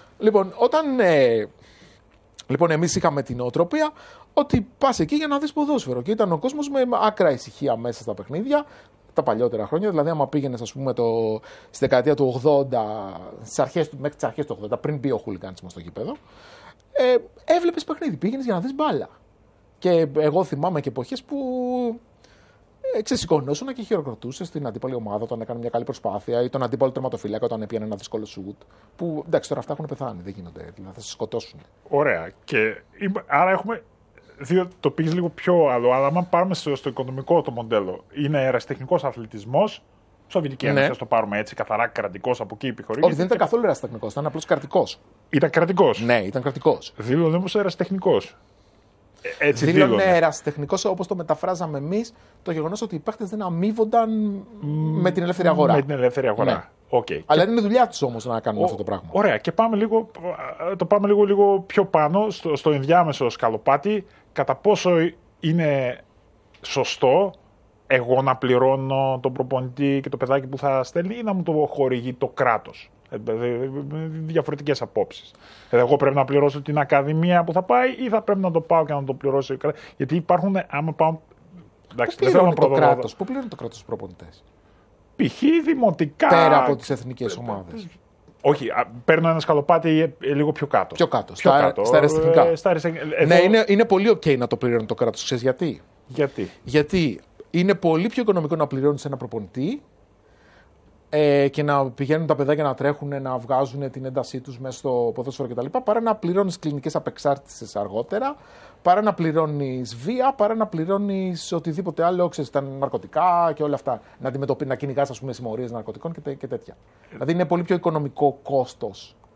Λοιπόν, εμείς είχαμε την οτροπία ότι πας εκεί για να δεις ποδόσφαιρο. Και ήταν ο κόσμος με άκρα ησυχία μέσα στα παιχνίδια. Τα παλιότερα χρόνια, δηλαδή, άμα πήγαινες, ας πούμε, στη δεκαετία του 80, μέχρι τις αρχές του 80, πριν μπει ο χουλιγκάνισμα στο γήπεδο, έβλεπες παιχνίδι, πήγαινες για να δεις μπάλα. Και εγώ θυμάμαι και εποχές που ξεσηκωνόσουν και χειροκροτούσες την αντίπαλη ομάδα όταν έκανε μια καλή προσπάθεια ή τον αντίπαλο τερματοφύλακα όταν έπιανε ένα δύσκολο σουτ. Που εντάξει, τώρα αυτά έχουν πεθάνει, δεν γίνονται, δηλαδή θα σε σκοτώσουν. Ωραία. Και άρα έχουμε. Το πήγες λίγο πιο άλλο, αλλά αν πάρουμε στο οικονομικό το μοντέλο, είναι ερασιτεχνικός αθλητισμός. Σοβιετική Ένωση, ας το πάρουμε έτσι, καθαρά κρατικός από εκεί επιχορήγηση. Όχι, δεν ήταν καθόλου ερασιτεχνικός, ήταν απλώς κρατικός. Ήταν κρατικός. Ναι, ήταν κρατικός. Δήλωνε όμως ερασιτεχνικός. Δήλωνε ερασιτεχνικός, όπως το μεταφράζαμε εμείς, το γεγονός ότι οι παίχτες δεν αμείβονταν με την ελεύθερη αγορά. Με την ελεύθερη αγορά. Ναι. Okay. Αλλά είναι δουλειά τους όμως να κάνουν αυτό το πράγμα. Ωραία. Και πάμε λίγο πιο πάνω, στο ενδιάμεσο σκαλοπάτι, κατά πόσο είναι σωστό εγώ να πληρώνω τον προπονητή και το παιδάκι που θα στέλνει ή να μου το χορηγεί το κράτος. Διαφορετικές απόψεις. Εγώ πρέπει να πληρώσω την ακαδημία που θα πάει ή θα πρέπει να το πάω και να το πληρώσω ο κράτος. Γιατί υπάρχουν, άμα πάω. Εντάξει, πού πληρώνει το κράτος τους προπονητές? Π.χ. δημοτικά. Πέρα από τις εθνικές ομάδες. Όχι, παίρνω ένα σκαλοπάτι λίγο πιο κάτω. Πιο κάτω, στα αριστερικά. Ναι, είναι πολύ OK να το πληρώνει το κράτος. Ξέρεις γιατί? Γιατί είναι πολύ πιο οικονομικό να πληρώνεις ένα προπονητή και να πηγαίνουν τα παιδάκια να τρέχουν, να βγάζουν την έντασή τους μέσα στο ποδόσφαιρο κτλ. Παρά να πληρώνεις κλινικές απεξάρτησης αργότερα, παρά να πληρώνεις βία, παρά να πληρώνεις οτιδήποτε άλλο, ξέρεις, τα ναρκωτικά και όλα αυτά. Να κυνηγάς, ας πούμε, συμμορίες ναρκωτικών και τέτοια. Δηλαδή είναι πολύ πιο οικονομικό κόστος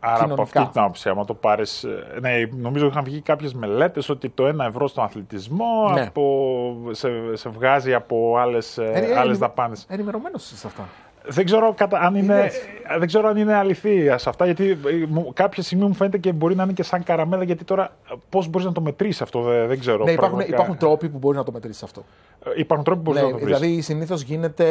Άρα κοινωνικά. από αυτή την άποψη, άμα το πάρεις. Ναι, νομίζω είχαν βγει κάποιες μελέτες ότι το 1 ευρώ στον αθλητισμό σε βγάζει από άλλες δαπάνες. Ενημερωμένος σε αυτά. Δεν ξέρω αν είναι αληθεία σε αυτά, γιατί κάποια στιγμή μου φαίνεται και μπορεί να είναι και σαν καραμέλα, γιατί τώρα πώς μπορείς να το μετρήσεις αυτό, δεν ξέρω. Ναι, υπάρχουν τρόποι που μπορεί να το μετρήσεις αυτό. Υπάρχουν τρόποι που μπορεί να το μετρήσεις. Δηλαδή, συνήθως γίνεται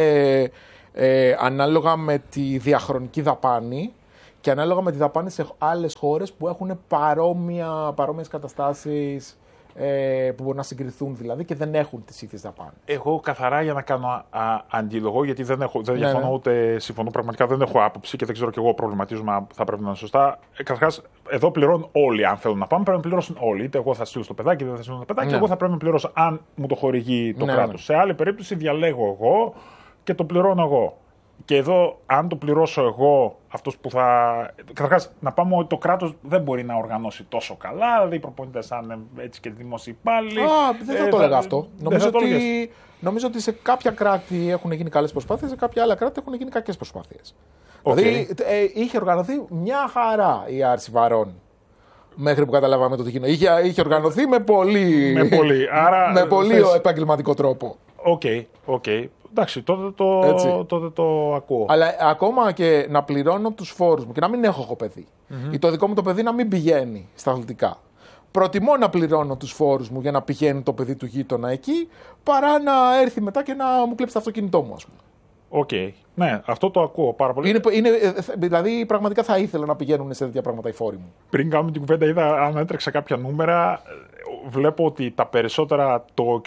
ανάλογα με τη διαχρονική δαπάνη και ανάλογα με τη δαπάνη σε άλλες χώρες που έχουν παρόμοιες καταστάσεις. Που μπορούν να συγκριθούν δηλαδή και δεν έχουν τις ίδιες δαπάνες. Εγώ καθαρά για να κάνω αντίλογο, γιατί δεν διαφωνώ ούτε συμφωνώ, πραγματικά δεν έχω άποψη και δεν ξέρω κι εγώ προβληματίζομαι αν θα πρέπει να είναι σωστά. Καταρχάς, εδώ πληρώνουν όλοι. Αν θέλουν να πάμε, πρέπει να πληρώσουν όλοι. Είτε εγώ θα στείλω στο παιδάκι, είτε δεν θα στείλω στο παιδάκι, εγώ θα πρέπει να πληρώσω αν μου το χορηγεί το κράτος. Σε άλλη περίπτωση, διαλέγω εγώ και το πληρώνω εγώ. Και εδώ, αν το πληρώσω εγώ, αυτός που θα. Καταρχάς, να πάμε ότι το κράτος δεν μπορεί να οργανώσει τόσο καλά, δηλαδή οι προπονητές θα είναι έτσι και δημόσιοι υπάλληλοι. Δεν θα το έλεγα αυτό. Νομίζω ότι σε κάποια κράτη έχουν γίνει καλές προσπάθειες, σε κάποια άλλα κράτη έχουν γίνει κακές προσπάθειες. Δηλαδή, είχε οργανωθεί μια χαρά η άρση βαρών. Μέχρι που καταλάβαμε το τι γίνεται. Είχε οργανωθεί με πολύ επαγγελματικό τρόπο. Οκ. Εντάξει, τότε το ακούω. Αλλά ακόμα και να πληρώνω τους φόρους μου και να μην έχω εγώ παιδί. Ή το δικό μου το παιδί να μην πηγαίνει στα αθλητικά. Προτιμώ να πληρώνω τους φόρους μου για να πηγαίνει το παιδί του γείτονα εκεί, παρά να έρθει μετά και να μου κλέψει το αυτοκίνητό μου, ας πούμε. Ναι, αυτό το ακούω πάρα πολύ. Δηλαδή, πραγματικά θα ήθελα να πηγαίνουν σε τέτοια πράγματα οι φόροι μου. Πριν κάνουμε την κουβέντα, είδα, αν έτρεξα κάποια νούμερα, βλέπω ότι τα περισσότερα, το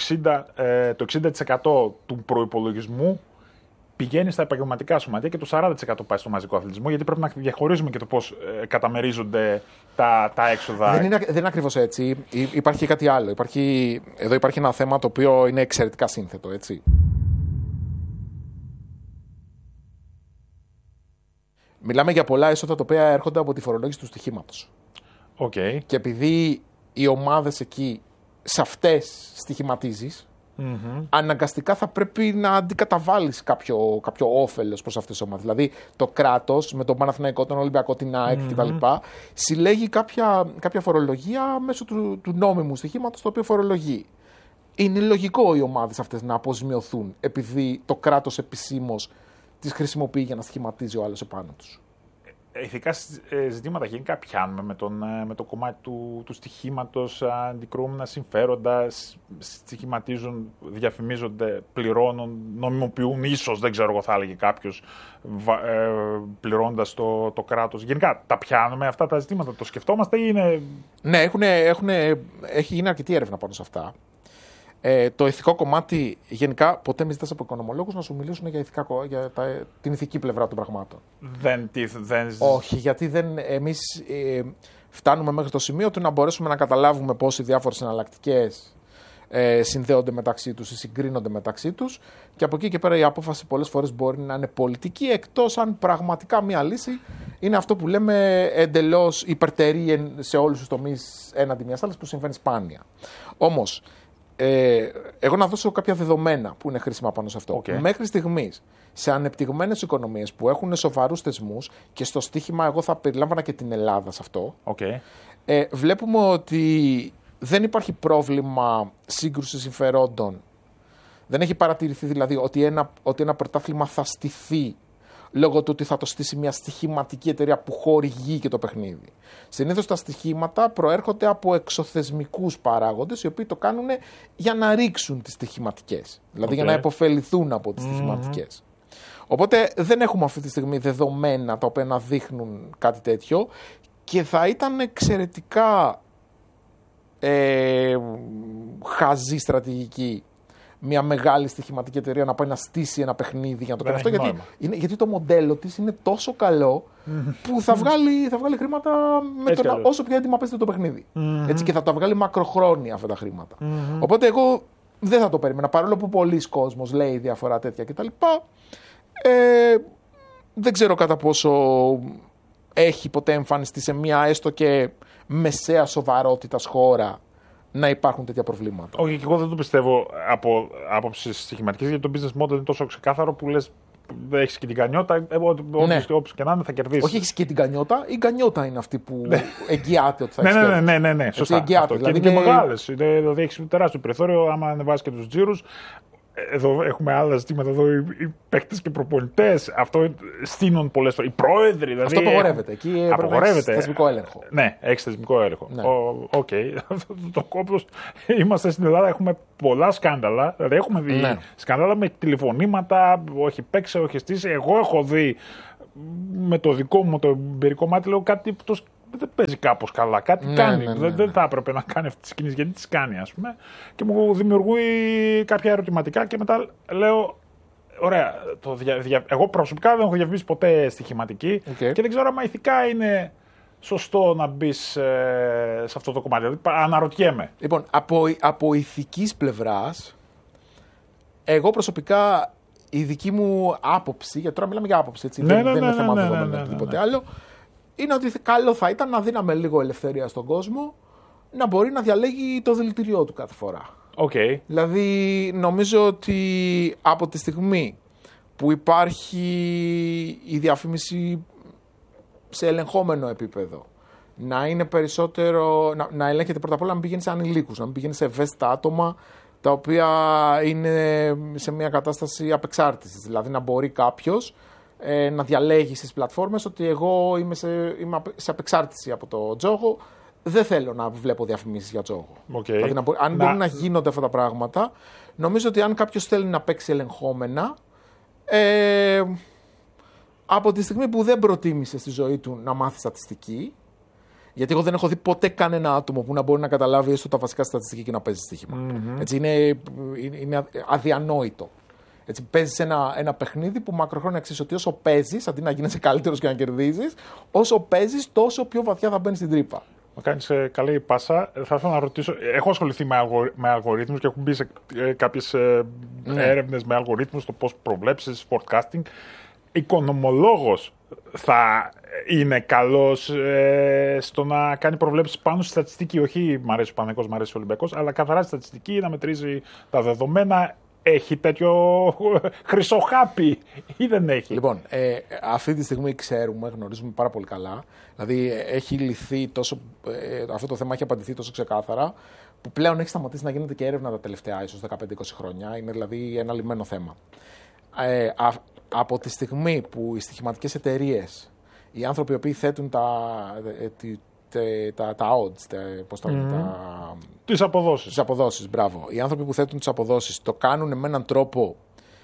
60% του προϋπολογισμού πηγαίνει στα επαγγελματικά σωματεία και το 40% πάει στο μαζικό αθλητισμό, γιατί πρέπει να διαχωρίζουμε και το πώς καταμερίζονται τα έξοδα. Δεν είναι ακριβώς έτσι. Υπάρχει κάτι άλλο. Εδώ υπάρχει ένα θέμα το οποίο είναι εξαιρετικά σύνθετο, έτσι. Μιλάμε για πολλά έσοδα τα οποία έρχονται από τη φορολόγηση του στοιχήματος. Και επειδή οι ομάδες εκεί σε αυτές στοιχηματίζεις, αναγκαστικά θα πρέπει να αντικαταβάλεις κάποιο όφελος προς αυτές τις ομάδες. Δηλαδή το κράτος με τον Παναθηναϊκό, τον Ολυμπιακό, την ΑΕΚ κτλ. Συλλέγει κάποια φορολογία μέσω του νόμιμου στοιχήματος το οποίο φορολογεί. Είναι λογικό οι ομάδες αυτές να αποζημιωθούν επειδή το κράτος επισήμως τις χρησιμοποιεί για να στοιχηματίζει ο άλλος επάνω τους. Ηθικά ζητήματα γενικά πιάνουμε με το κομμάτι του στοιχήματος, αντικρούμενα συμφέροντα, στοιχηματίζουν, διαφημίζονται, πληρώνουν, νομιμοποιούν ίσως, δεν ξέρω εγώ θα έλεγε κάποιος, πληρώνοντας το κράτος. Γενικά τα πιάνουμε αυτά τα ζητήματα, το σκεφτόμαστε ή είναι... Ναι, έχει γίνει αρκετή έρευνα πάνω σε αυτά. Το ηθικό κομμάτι, γενικά, ποτέ μην ζητάς από οικονομολόγους να σου μιλήσουν για την ηθική πλευρά των πραγμάτων. Όχι, γιατί εμείς φτάνουμε μέχρι το σημείο του να μπορέσουμε να καταλάβουμε πώς οι διάφορες εναλλακτικές συνδέονται μεταξύ τους ή συγκρίνονται μεταξύ τους και από εκεί και πέρα η απόφαση πολλές φορές μπορεί να είναι πολιτική, εκτός αν πραγματικά μία λύση είναι αυτό που λέμε εντελώς υπερτερεί σε όλους τους τομείς έναντι μιας άλλης που συμβαίνει σπάνια. Όμως, εγώ να δώσω κάποια δεδομένα που είναι χρήσιμα πάνω σε αυτό. Μέχρι στιγμής, σε ανεπτυγμένες οικονομίες που έχουν σοβαρούς θεσμούς και στο στοίχημα εγώ θα περιλάμβανα και την Ελλάδα σε αυτό, βλέπουμε ότι δεν υπάρχει πρόβλημα σύγκρουσης συμφερόντων. Δεν έχει παρατηρηθεί δηλαδή ότι ένα πρωτάθλημα θα στηθεί λόγω του ότι θα το στήσει μια στοιχηματική εταιρεία που χορηγεί και το παιχνίδι. Συνήθως τα στοιχήματα προέρχονται από εξωθεσμικούς παράγοντες οι οποίοι το κάνουν για να ρίξουν τις στοιχηματικές. Δηλαδή για να επωφεληθούν από τις στοιχηματικές. Οπότε δεν έχουμε αυτή τη στιγμή δεδομένα τα οποία να δείχνουν κάτι τέτοιο και θα ήταν εξαιρετικά χαζή στρατηγική μια μεγάλη στοιχηματική εταιρεία να πάει να στήσει ένα παιχνίδι για να το κάνει αυτό. Γιατί το μοντέλο της είναι τόσο καλό που θα βγάλει χρήματα όσο πιο έτοιμα παίζεται το παιχνίδι. Έτσι, και θα τα βγάλει μακροχρόνια αυτά τα χρήματα. Οπότε εγώ δεν θα το περίμενα. Παρόλο που πολλοί κόσμος λέει διαφορά τέτοια κτλ. Δεν ξέρω κατά πόσο έχει ποτέ εμφανιστεί σε μια έστω και μεσαία σοβαρότητας χώρα να υπάρχουν τέτοια προβλήματα. Όχι, και εγώ δεν το πιστεύω από άποψη στοιχηματικής, γιατί το business model είναι τόσο ξεκάθαρο που λες έχεις και την γκανιότα. Όποιος και να είναι θα κερδίσει. Όχι, έχεις και την γκανιότα. Η γκανιότα είναι αυτή που εγγυάται ότι θα έχεις. Ναι. Σωστά. Εγγυάται. Δηλαδή και μεγάλες. Δηλαδή έχεις τεράστιο περιθώριο. Άμα ανεβάσεις και τους τζίρους. Εδώ έχουμε άλλα ζητήματα. Εδώ οι παίκτες και προπονητές. Αυτό στείνουν πολλές φορές. Οι πρόεδροι. Δηλαδή, αυτό απαγορεύεται. Εκεί απαγορεύεται. Θεσμικό έλεγχο. Ναι, έχεις θεσμικό έλεγχο. Οκ. Το κόμπος. Είμαστε στην Ελλάδα. Έχουμε πολλά σκάνδαλα. Δηλαδή έχουμε δει σκάνδαλα με τηλεφωνήματα. Όχι παίξε, όχι στήσει. Εγώ έχω δει με το δικό μου το εμπειρικό μάτι. Λέω κάτι που δεν παίζει κάπως καλά. Κάτι κάνει. Δεν θα έπρεπε να κάνει αυτές τις κινήσεις. Γιατί τις κάνει, ας πούμε. Και μου δημιουργεί κάποια ερωτηματικά και μετά λέω. Ωραία. Εγώ προσωπικά δεν έχω διαφημίσει ποτέ στοιχηματική και δεν ξέρω αν ηθικά είναι σωστό να μπει σε αυτό το κομμάτι. Δηλαδή, αναρωτιέμαι. Λοιπόν, από ηθικής πλευράς, εγώ προσωπικά η δική μου άποψη, γιατί τώρα μιλάμε για άποψη, έτσι, δεν είναι θέμα δεδομένο ή τίποτε άλλο. Είναι ότι καλό θα ήταν να δίναμε λίγο ελευθερία στον κόσμο να μπορεί να διαλέγει το δηλητηριό του κάθε φορά. Okay. Δηλαδή, νομίζω ότι από τη στιγμή που υπάρχει η διαφήμιση σε ελεγχόμενο επίπεδο, να είναι περισσότερο, να ελέγχεται πρώτα απ' όλα να μην πηγαίνει σε ανηλίκους, να μην πηγαίνει σε ευαίσθητα άτομα τα οποία είναι σε μια κατάσταση απεξάρτησης. Δηλαδή, να μπορεί κάποιος να διαλέγει στις πλατφόρμες ότι εγώ είμαι σε απεξάρτηση από το τζόγο, δεν θέλω να βλέπω διαφημίσεις για τζόγο. Δηλαδή, αν μπορεί να γίνονται αυτά τα πράγματα, νομίζω ότι αν κάποιος θέλει να παίξει ελεγχόμενα, από τη στιγμή που δεν προτίμησε στη ζωή του να μάθει στατιστική, γιατί εγώ δεν έχω δει ποτέ κανένα άτομο που να μπορεί να καταλάβει έστω τα βασικά στατιστική και να παίζει στοίχημα. Έτσι, είναι αδιανόητο. Έτσι, παίζεις ένα παιχνίδι που μακροχρόνια ξέρεις ότι όσο παίζεις, αντί να γίνεσαι καλύτερος και να κερδίζεις, όσο παίζεις, τόσο πιο βαθιά θα μπαίνεις στην τρύπα. Μου κάνεις καλή πάσα. Θα ήθελα να ρωτήσω, έχω ασχοληθεί με αλγορίθμους και έχω μπει σε κάποιες έρευνες με αλγορίθμους, το πώς προβλέψεις, forecasting. Οικονομολόγος θα είναι καλός στο να κάνει προβλέψεις πάνω στη στατιστική. Όχι, μ' αρέσει ο Παναθηναϊκός, μ' αρέσει ο Ολυμπιακός, αλλά καθαρά στη στατιστική, να μετρήσει τα δεδομένα. Έχει τέτοιο χρυσό χάπι ή δεν έχει? Λοιπόν, αυτή τη στιγμή γνωρίζουμε πάρα πολύ καλά. Δηλαδή έχει λυθεί αυτό το θέμα έχει απαντηθεί τόσο ξεκάθαρα, που πλέον έχει σταματήσει να γίνεται και έρευνα τα τελευταία ίσως 15-20 χρόνια. Είναι δηλαδή ένα λυμμένο θέμα. Από τη στιγμή που οι στοιχηματικές εταιρείες, οι άνθρωποι οι οποίοι θέτουν τα odds, πώς τα λένε, τις αποδόσεις. Τις αποδόσεις, μπράβο. Οι άνθρωποι που θέτουν τις αποδόσεις το κάνουν με έναν τρόπο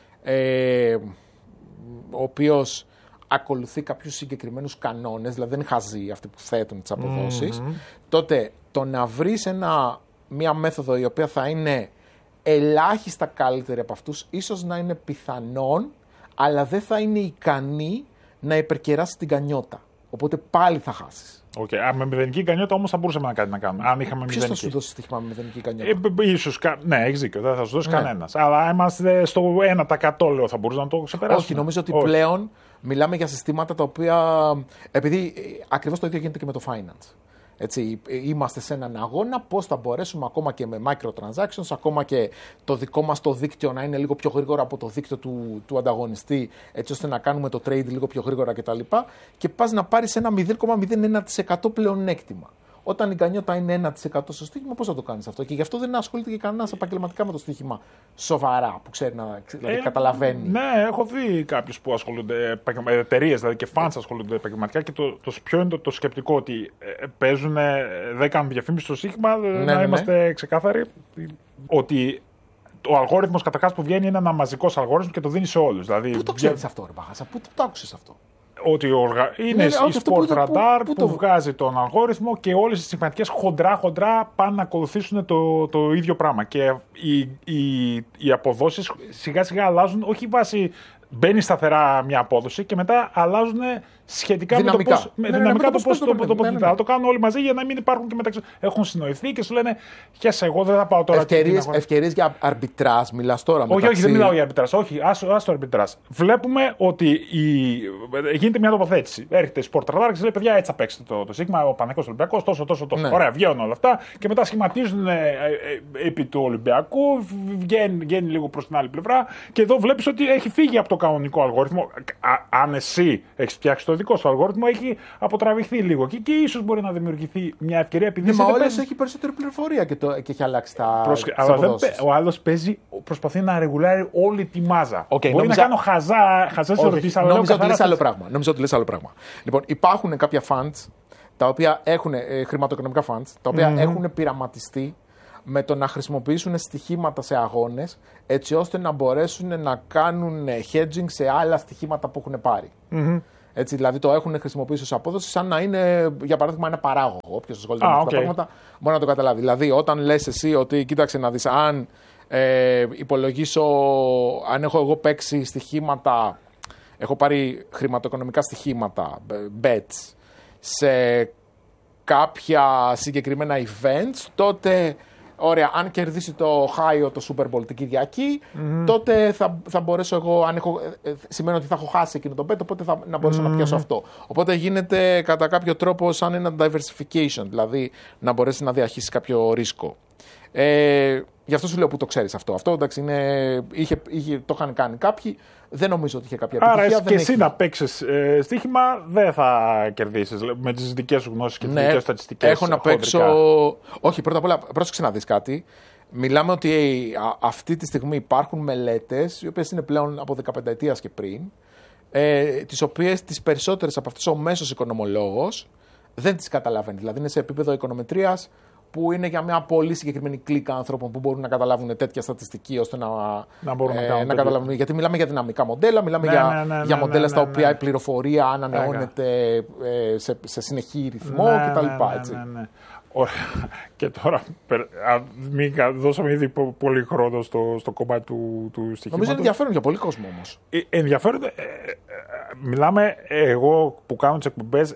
ο οποίος ακολουθεί κάποιους συγκεκριμένους κανόνες, δηλαδή δεν είναι χαζοί αυτοί που θέτουν τις αποδόσεις, τότε το να βρεις μία μέθοδο η οποία θα είναι ελάχιστα καλύτερη από αυτούς, ίσως να είναι πιθανόν, αλλά δεν θα είναι ικανή να υπερκεράσει την γκανιότα. Οπότε πάλι θα χάσεις. Με μηδενική γκανιότα όμως θα μπορούσαμε να κάτι να κάνουμε. Αν είχαμε ποιος θα σου δώσει στοίχημα με μηδενική γκανιότα? Ίσως, ναι, έχεις δίκιο, δεν θα σου δώσει κανένας. Αλλά είμαστε στο 1% λέω, θα μπορούσαμε να το ξεπεράσουμε. Όχι, νομίζω ότι πλέον μιλάμε για συστήματα τα οποία. Επειδή ακριβώς το ίδιο γίνεται και με το finance. Έτσι, είμαστε σε έναν αγώνα πώς θα μπορέσουμε ακόμα και με microtransactions, ακόμα και το δικό μας το δίκτυο να είναι λίγο πιο γρήγορα από το δίκτυο του ανταγωνιστή, έτσι ώστε να κάνουμε το trade λίγο πιο γρήγορα κτλ. Και πας να πάρεις ένα 0,01% πλεονέκτημα. Όταν η γκανιότα είναι 1% στο στοίχημα, πώς θα το κάνεις αυτό? Και γι' αυτό δεν ασχολείται και κανένας επαγγελματικά με το στοίχημα σοβαρά, που ξέρει δηλαδή καταλαβαίνει. Ναι, έχω δει κάποιους που ασχολούνται, εταιρείες δηλαδή και fans ασχολούνται επαγγελματικά και ποιο είναι το σκεπτικό, ότι παίζουν, δεν κάνουν διαφήμιση στο στοίχημα, να είμαστε ξεκάθαροι, ότι ο αλγόριθμος καταρχάς που βγαίνει είναι ένα μαζικός αλγόριθμος και το δίνει σε όλους. Δηλαδή, πού το ξέρεις αυτό, ρε Παχάσα, πού το άκουσες αυτό? Ότι είναι η Sport Radar που βγάζει τον αλγόριθμο και όλες οι στοιχηματικές χοντρά πάνε να ακολουθήσουν το ίδιο πράγμα. Και οι αποδόσεις σιγά σιγά αλλάζουν, όχι βάσει μπαίνει σταθερά μια απόδοση και μετά αλλάζουν σχετικά δυναμικά. με το πώς το τοποθετείται. Θα το κάνουν όλοι μαζί για να μην υπάρχουν και μεταξύ. Έχουν συνοηθεί και σου λένε χέσε, εγώ δεν θα πάω τώρα. Ευκαιρίες για αρμπιτράζ, μιλάς τώρα. Όχι, δεν μιλάω για αρμπιτράζ. Όχι, άστο αρμπιτράζ. Βλέπουμε ότι γίνεται μια τοποθέτηση. Έρχεται η Sport Radar και λέει: παιδιά, έτσι θα παίξετε το Σίγμα, ο Παναθηναϊκός Ολυμπιακός, τόσο. Ναι. Ωραία, βγαίνουν όλα αυτά και μετά σχηματίζουν επί του Ολυμπιακού, βγαίνει λίγο προς την άλλη πλευρά και εδώ βλέπεις ότι έχει φύγει από το κανονικό αλγόριθμο. Αν εσύ έχεις φτιάξει το δικό σου αλγόριθμο, έχει αποτραβηχθεί λίγο εκεί και ίσως μπορεί να δημιουργηθεί μια ευκαιρία επειδή. Μα όλες έχει περισσότερη πληροφορία και έχει αλλάξει τα. Ο άλλος προσπαθεί να ρεγουλάρει όλη τη μάζα. Μπορεί να κάνω χαζές ερωτήσεις, αλλά νομίζω ότι λες άλλο πράγμα. Λοιπόν, υπάρχουν κάποια funds τα οποία έχουν χρηματοοικονομικά funds, τα οποία έχουν πειραματιστεί με το να χρησιμοποιήσουν στοιχήματα σε αγώνες έτσι ώστε να μπορέσουν να κάνουν hedging σε άλλα στοιχήματα που έχουν πάρει. Έτσι, δηλαδή το έχουν χρησιμοποιήσει ως απόδοση σαν να είναι, για παράδειγμα, ένα παράγωγο. Όποιος ασχολείται με αυτά τα πράγματα μπορεί να το καταλάβει. Δηλαδή, όταν λες εσύ ότι κοίταξε να δεις, αν υπολογίσω, αν έχω εγώ παίξει στοιχήματα, έχω πάρει χρηματοοικονομικά στοιχήματα, bets, σε κάποια συγκεκριμένα events, τότε, ωραία, αν κερδίσει το Χάιο το Super Bowl την Κυριακή, τότε θα μπορέσω εγώ, σημαίνει ότι θα έχω χάσει εκείνο το bet, οπότε να μπορέσω να πιάσω αυτό. Οπότε γίνεται κατά κάποιο τρόπο σαν ένα diversification, δηλαδή να μπορέσει να διαχείρισεις κάποιο ρίσκο. Γι' αυτό σου λέω που το ξέρεις αυτό. Αυτό εντάξει, το είχαν κάνει κάποιοι. Δεν νομίζω ότι είχε κάποια επιτυχία. Άρα και εσύ να παίξεις στοίχημα δεν θα κερδίσεις με τις δικές σου γνώσεις και τις δικές στατιστικές. Έχω να παίξω. Όχι, πρώτα απ' όλα, πρόσεξε να δεις κάτι. Μιλάμε ότι αυτή τη στιγμή υπάρχουν μελέτες, οι οποίες είναι πλέον από 15 ετίας και πριν, τις οποίες τις περισσότερες από αυτές ο μέσος οικονομολόγος δεν τις καταλαβαίνει. Δηλαδή είναι σε επίπεδο οικονομετρίας, που είναι για μια πολύ συγκεκριμένη κλίκα άνθρωπων που μπορούν να καταλάβουν τέτοια στατιστική ώστε να μπορούν να καταλάβουν. Γιατί μιλάμε για δυναμικά μοντέλα, μιλάμε για μοντέλα στα οποία η πληροφορία ανανεώνεται σε συνεχή ρυθμό κτλ. Ωραία. Και τώρα, δώσαμε ήδη πολύ χρόνο στο κομμάτι του στοιχήματος. Νομίζω ενδιαφέρον για πολύ κόσμο όμως. Ενδιαφέρον. Μιλάμε, εγώ που κάνω τις εκπομπές,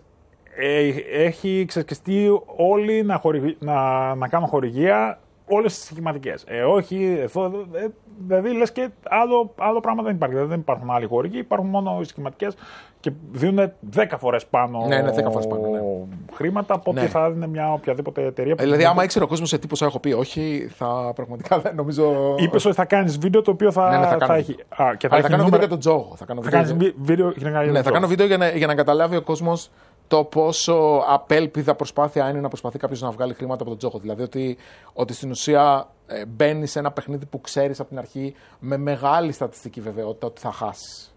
έχει ξεσκιστεί όλοι να κάνουν χορηγία όλες τις στοιχηματικές. Όχι, δηλαδή λες και άλλο πράγμα δεν υπάρχει. Δεν υπάρχουν άλλοι χορηγοί, υπάρχουν μόνο οι στοιχηματικές και δίνουν 10 φορές πάνω, 10 φορές πάνω χρήματα από ό,τι θα δίνει μια οποιαδήποτε εταιρεία. Δηλαδή, άμα ήξερε ο κόσμος σε τι ποσά έχω πει, όχι, θα πραγματικά δεν νομίζω. Είπες ότι θα κάνεις βίντεο το οποίο θα έχει. Θα κάνω βίντεο για τον Τζόγο. Θα κάνω βίντεο για να καταλάβει ο κόσμος το πόσο απέλπιδα προσπάθεια είναι να προσπαθεί κάποιος να βγάλει χρήματα από τον τζόγο. Δηλαδή ότι στην ουσία μπαίνει σε ένα παιχνίδι που ξέρεις από την αρχή με μεγάλη στατιστική βεβαιότητα ότι θα χάσεις.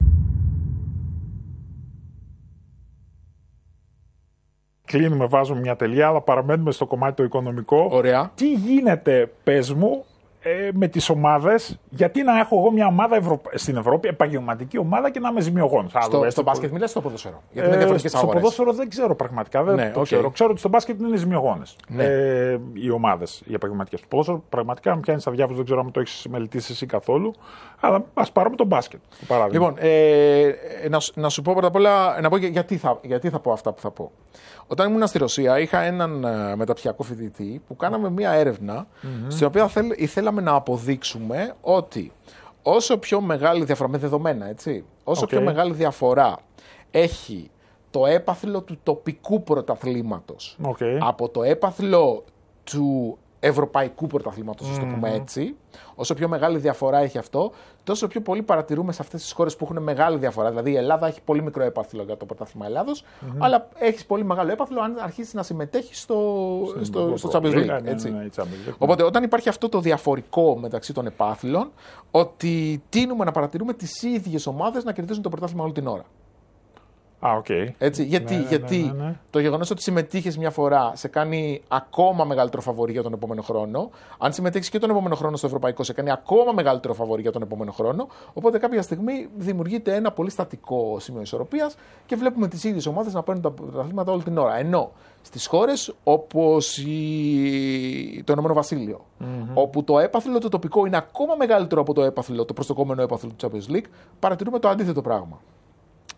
Κλείνουμε, βάζουμε μια τελεία, αλλά παραμένουμε στο κομμάτι το οικονομικό. Ωραία. Τι γίνεται, πες μου, με τις ομάδες, γιατί να έχω εγώ μια ομάδα στην Ευρώπη, επαγγελματική ομάδα και να είμαι ζημιογόνος. Στο μπάσκετ μιλάς, στο ποδόσφαιρο. Γιατί είναι διαφορετικές αγορές. Στο ποδόσφαιρο δεν ξέρω πραγματικά. Ξέρω ότι στο μπάσκετ είναι ζημιογόνες οι ομάδες, οι επαγγελματικές. Στο ποδόσφαιρο πραγματικά με πιάνει αδιάφορο, δεν ξέρω αν το έχεις μελετήσει εσύ καθόλου. Αλλά ας πάρουμε τον μπάσκετ. Λοιπόν, να σου πω πρώτα απ' όλα, να πω γιατί θα πω αυτά που θα πω. Όταν ήμουν στη Ρωσία, είχα έναν μεταπτυχιακό φοιτητή που κάναμε μία έρευνα, στην οποία θέλαμε να αποδείξουμε ότι όσο πιο μεγάλη διαφορά, με δεδομένα, έτσι, όσο πιο μεγάλη διαφορά έχει το έπαθλο του τοπικού πρωταθλήματος από το έπαθλο του ευρωπαϊκού πρωταθλήματος, ας το πούμε έτσι, όσο πιο μεγάλη διαφορά έχει αυτό, τόσο πιο πολύ παρατηρούμε σε αυτές τις χώρες που έχουν μεγάλη διαφορά. Δηλαδή η Ελλάδα έχει πολύ μικρό έπαθλο για το πρωτάθλημα Ελλάδος, αλλά έχει πολύ μεγάλο έπαθλο αν αρχίσει να συμμετέχει στο Champions League. Οπότε όταν υπάρχει αυτό το διαφορικό μεταξύ των επάθλων, ότι τείνουμε να παρατηρούμε τις ίδιες ομάδες να κερδίζουν το πρωτάθλημα όλη την ώρα. Έτσι, γιατί το γεγονός ότι συμμετείχες μια φορά σε κάνει ακόμα μεγαλύτερο φαβορί για τον επόμενο χρόνο. Αν συμμετέχεις και τον επόμενο χρόνο στο ευρωπαϊκό, σε κάνει ακόμα μεγαλύτερο φαβορί για τον επόμενο χρόνο. Οπότε κάποια στιγμή δημιουργείται ένα πολύ στατικό σημείο ισορροπίας και βλέπουμε τις ίδιες ομάδες να παίρνουν τα πρωταθλήματα όλη την ώρα. Ενώ στις χώρες όπως το Ηνωμένο Βασίλειο, όπου το έπαθλο το τοπικό είναι ακόμα μεγαλύτερο από το προσδοκόμενο έπαθλο του Champions League, παρατηρούμε το αντίθετο πράγμα.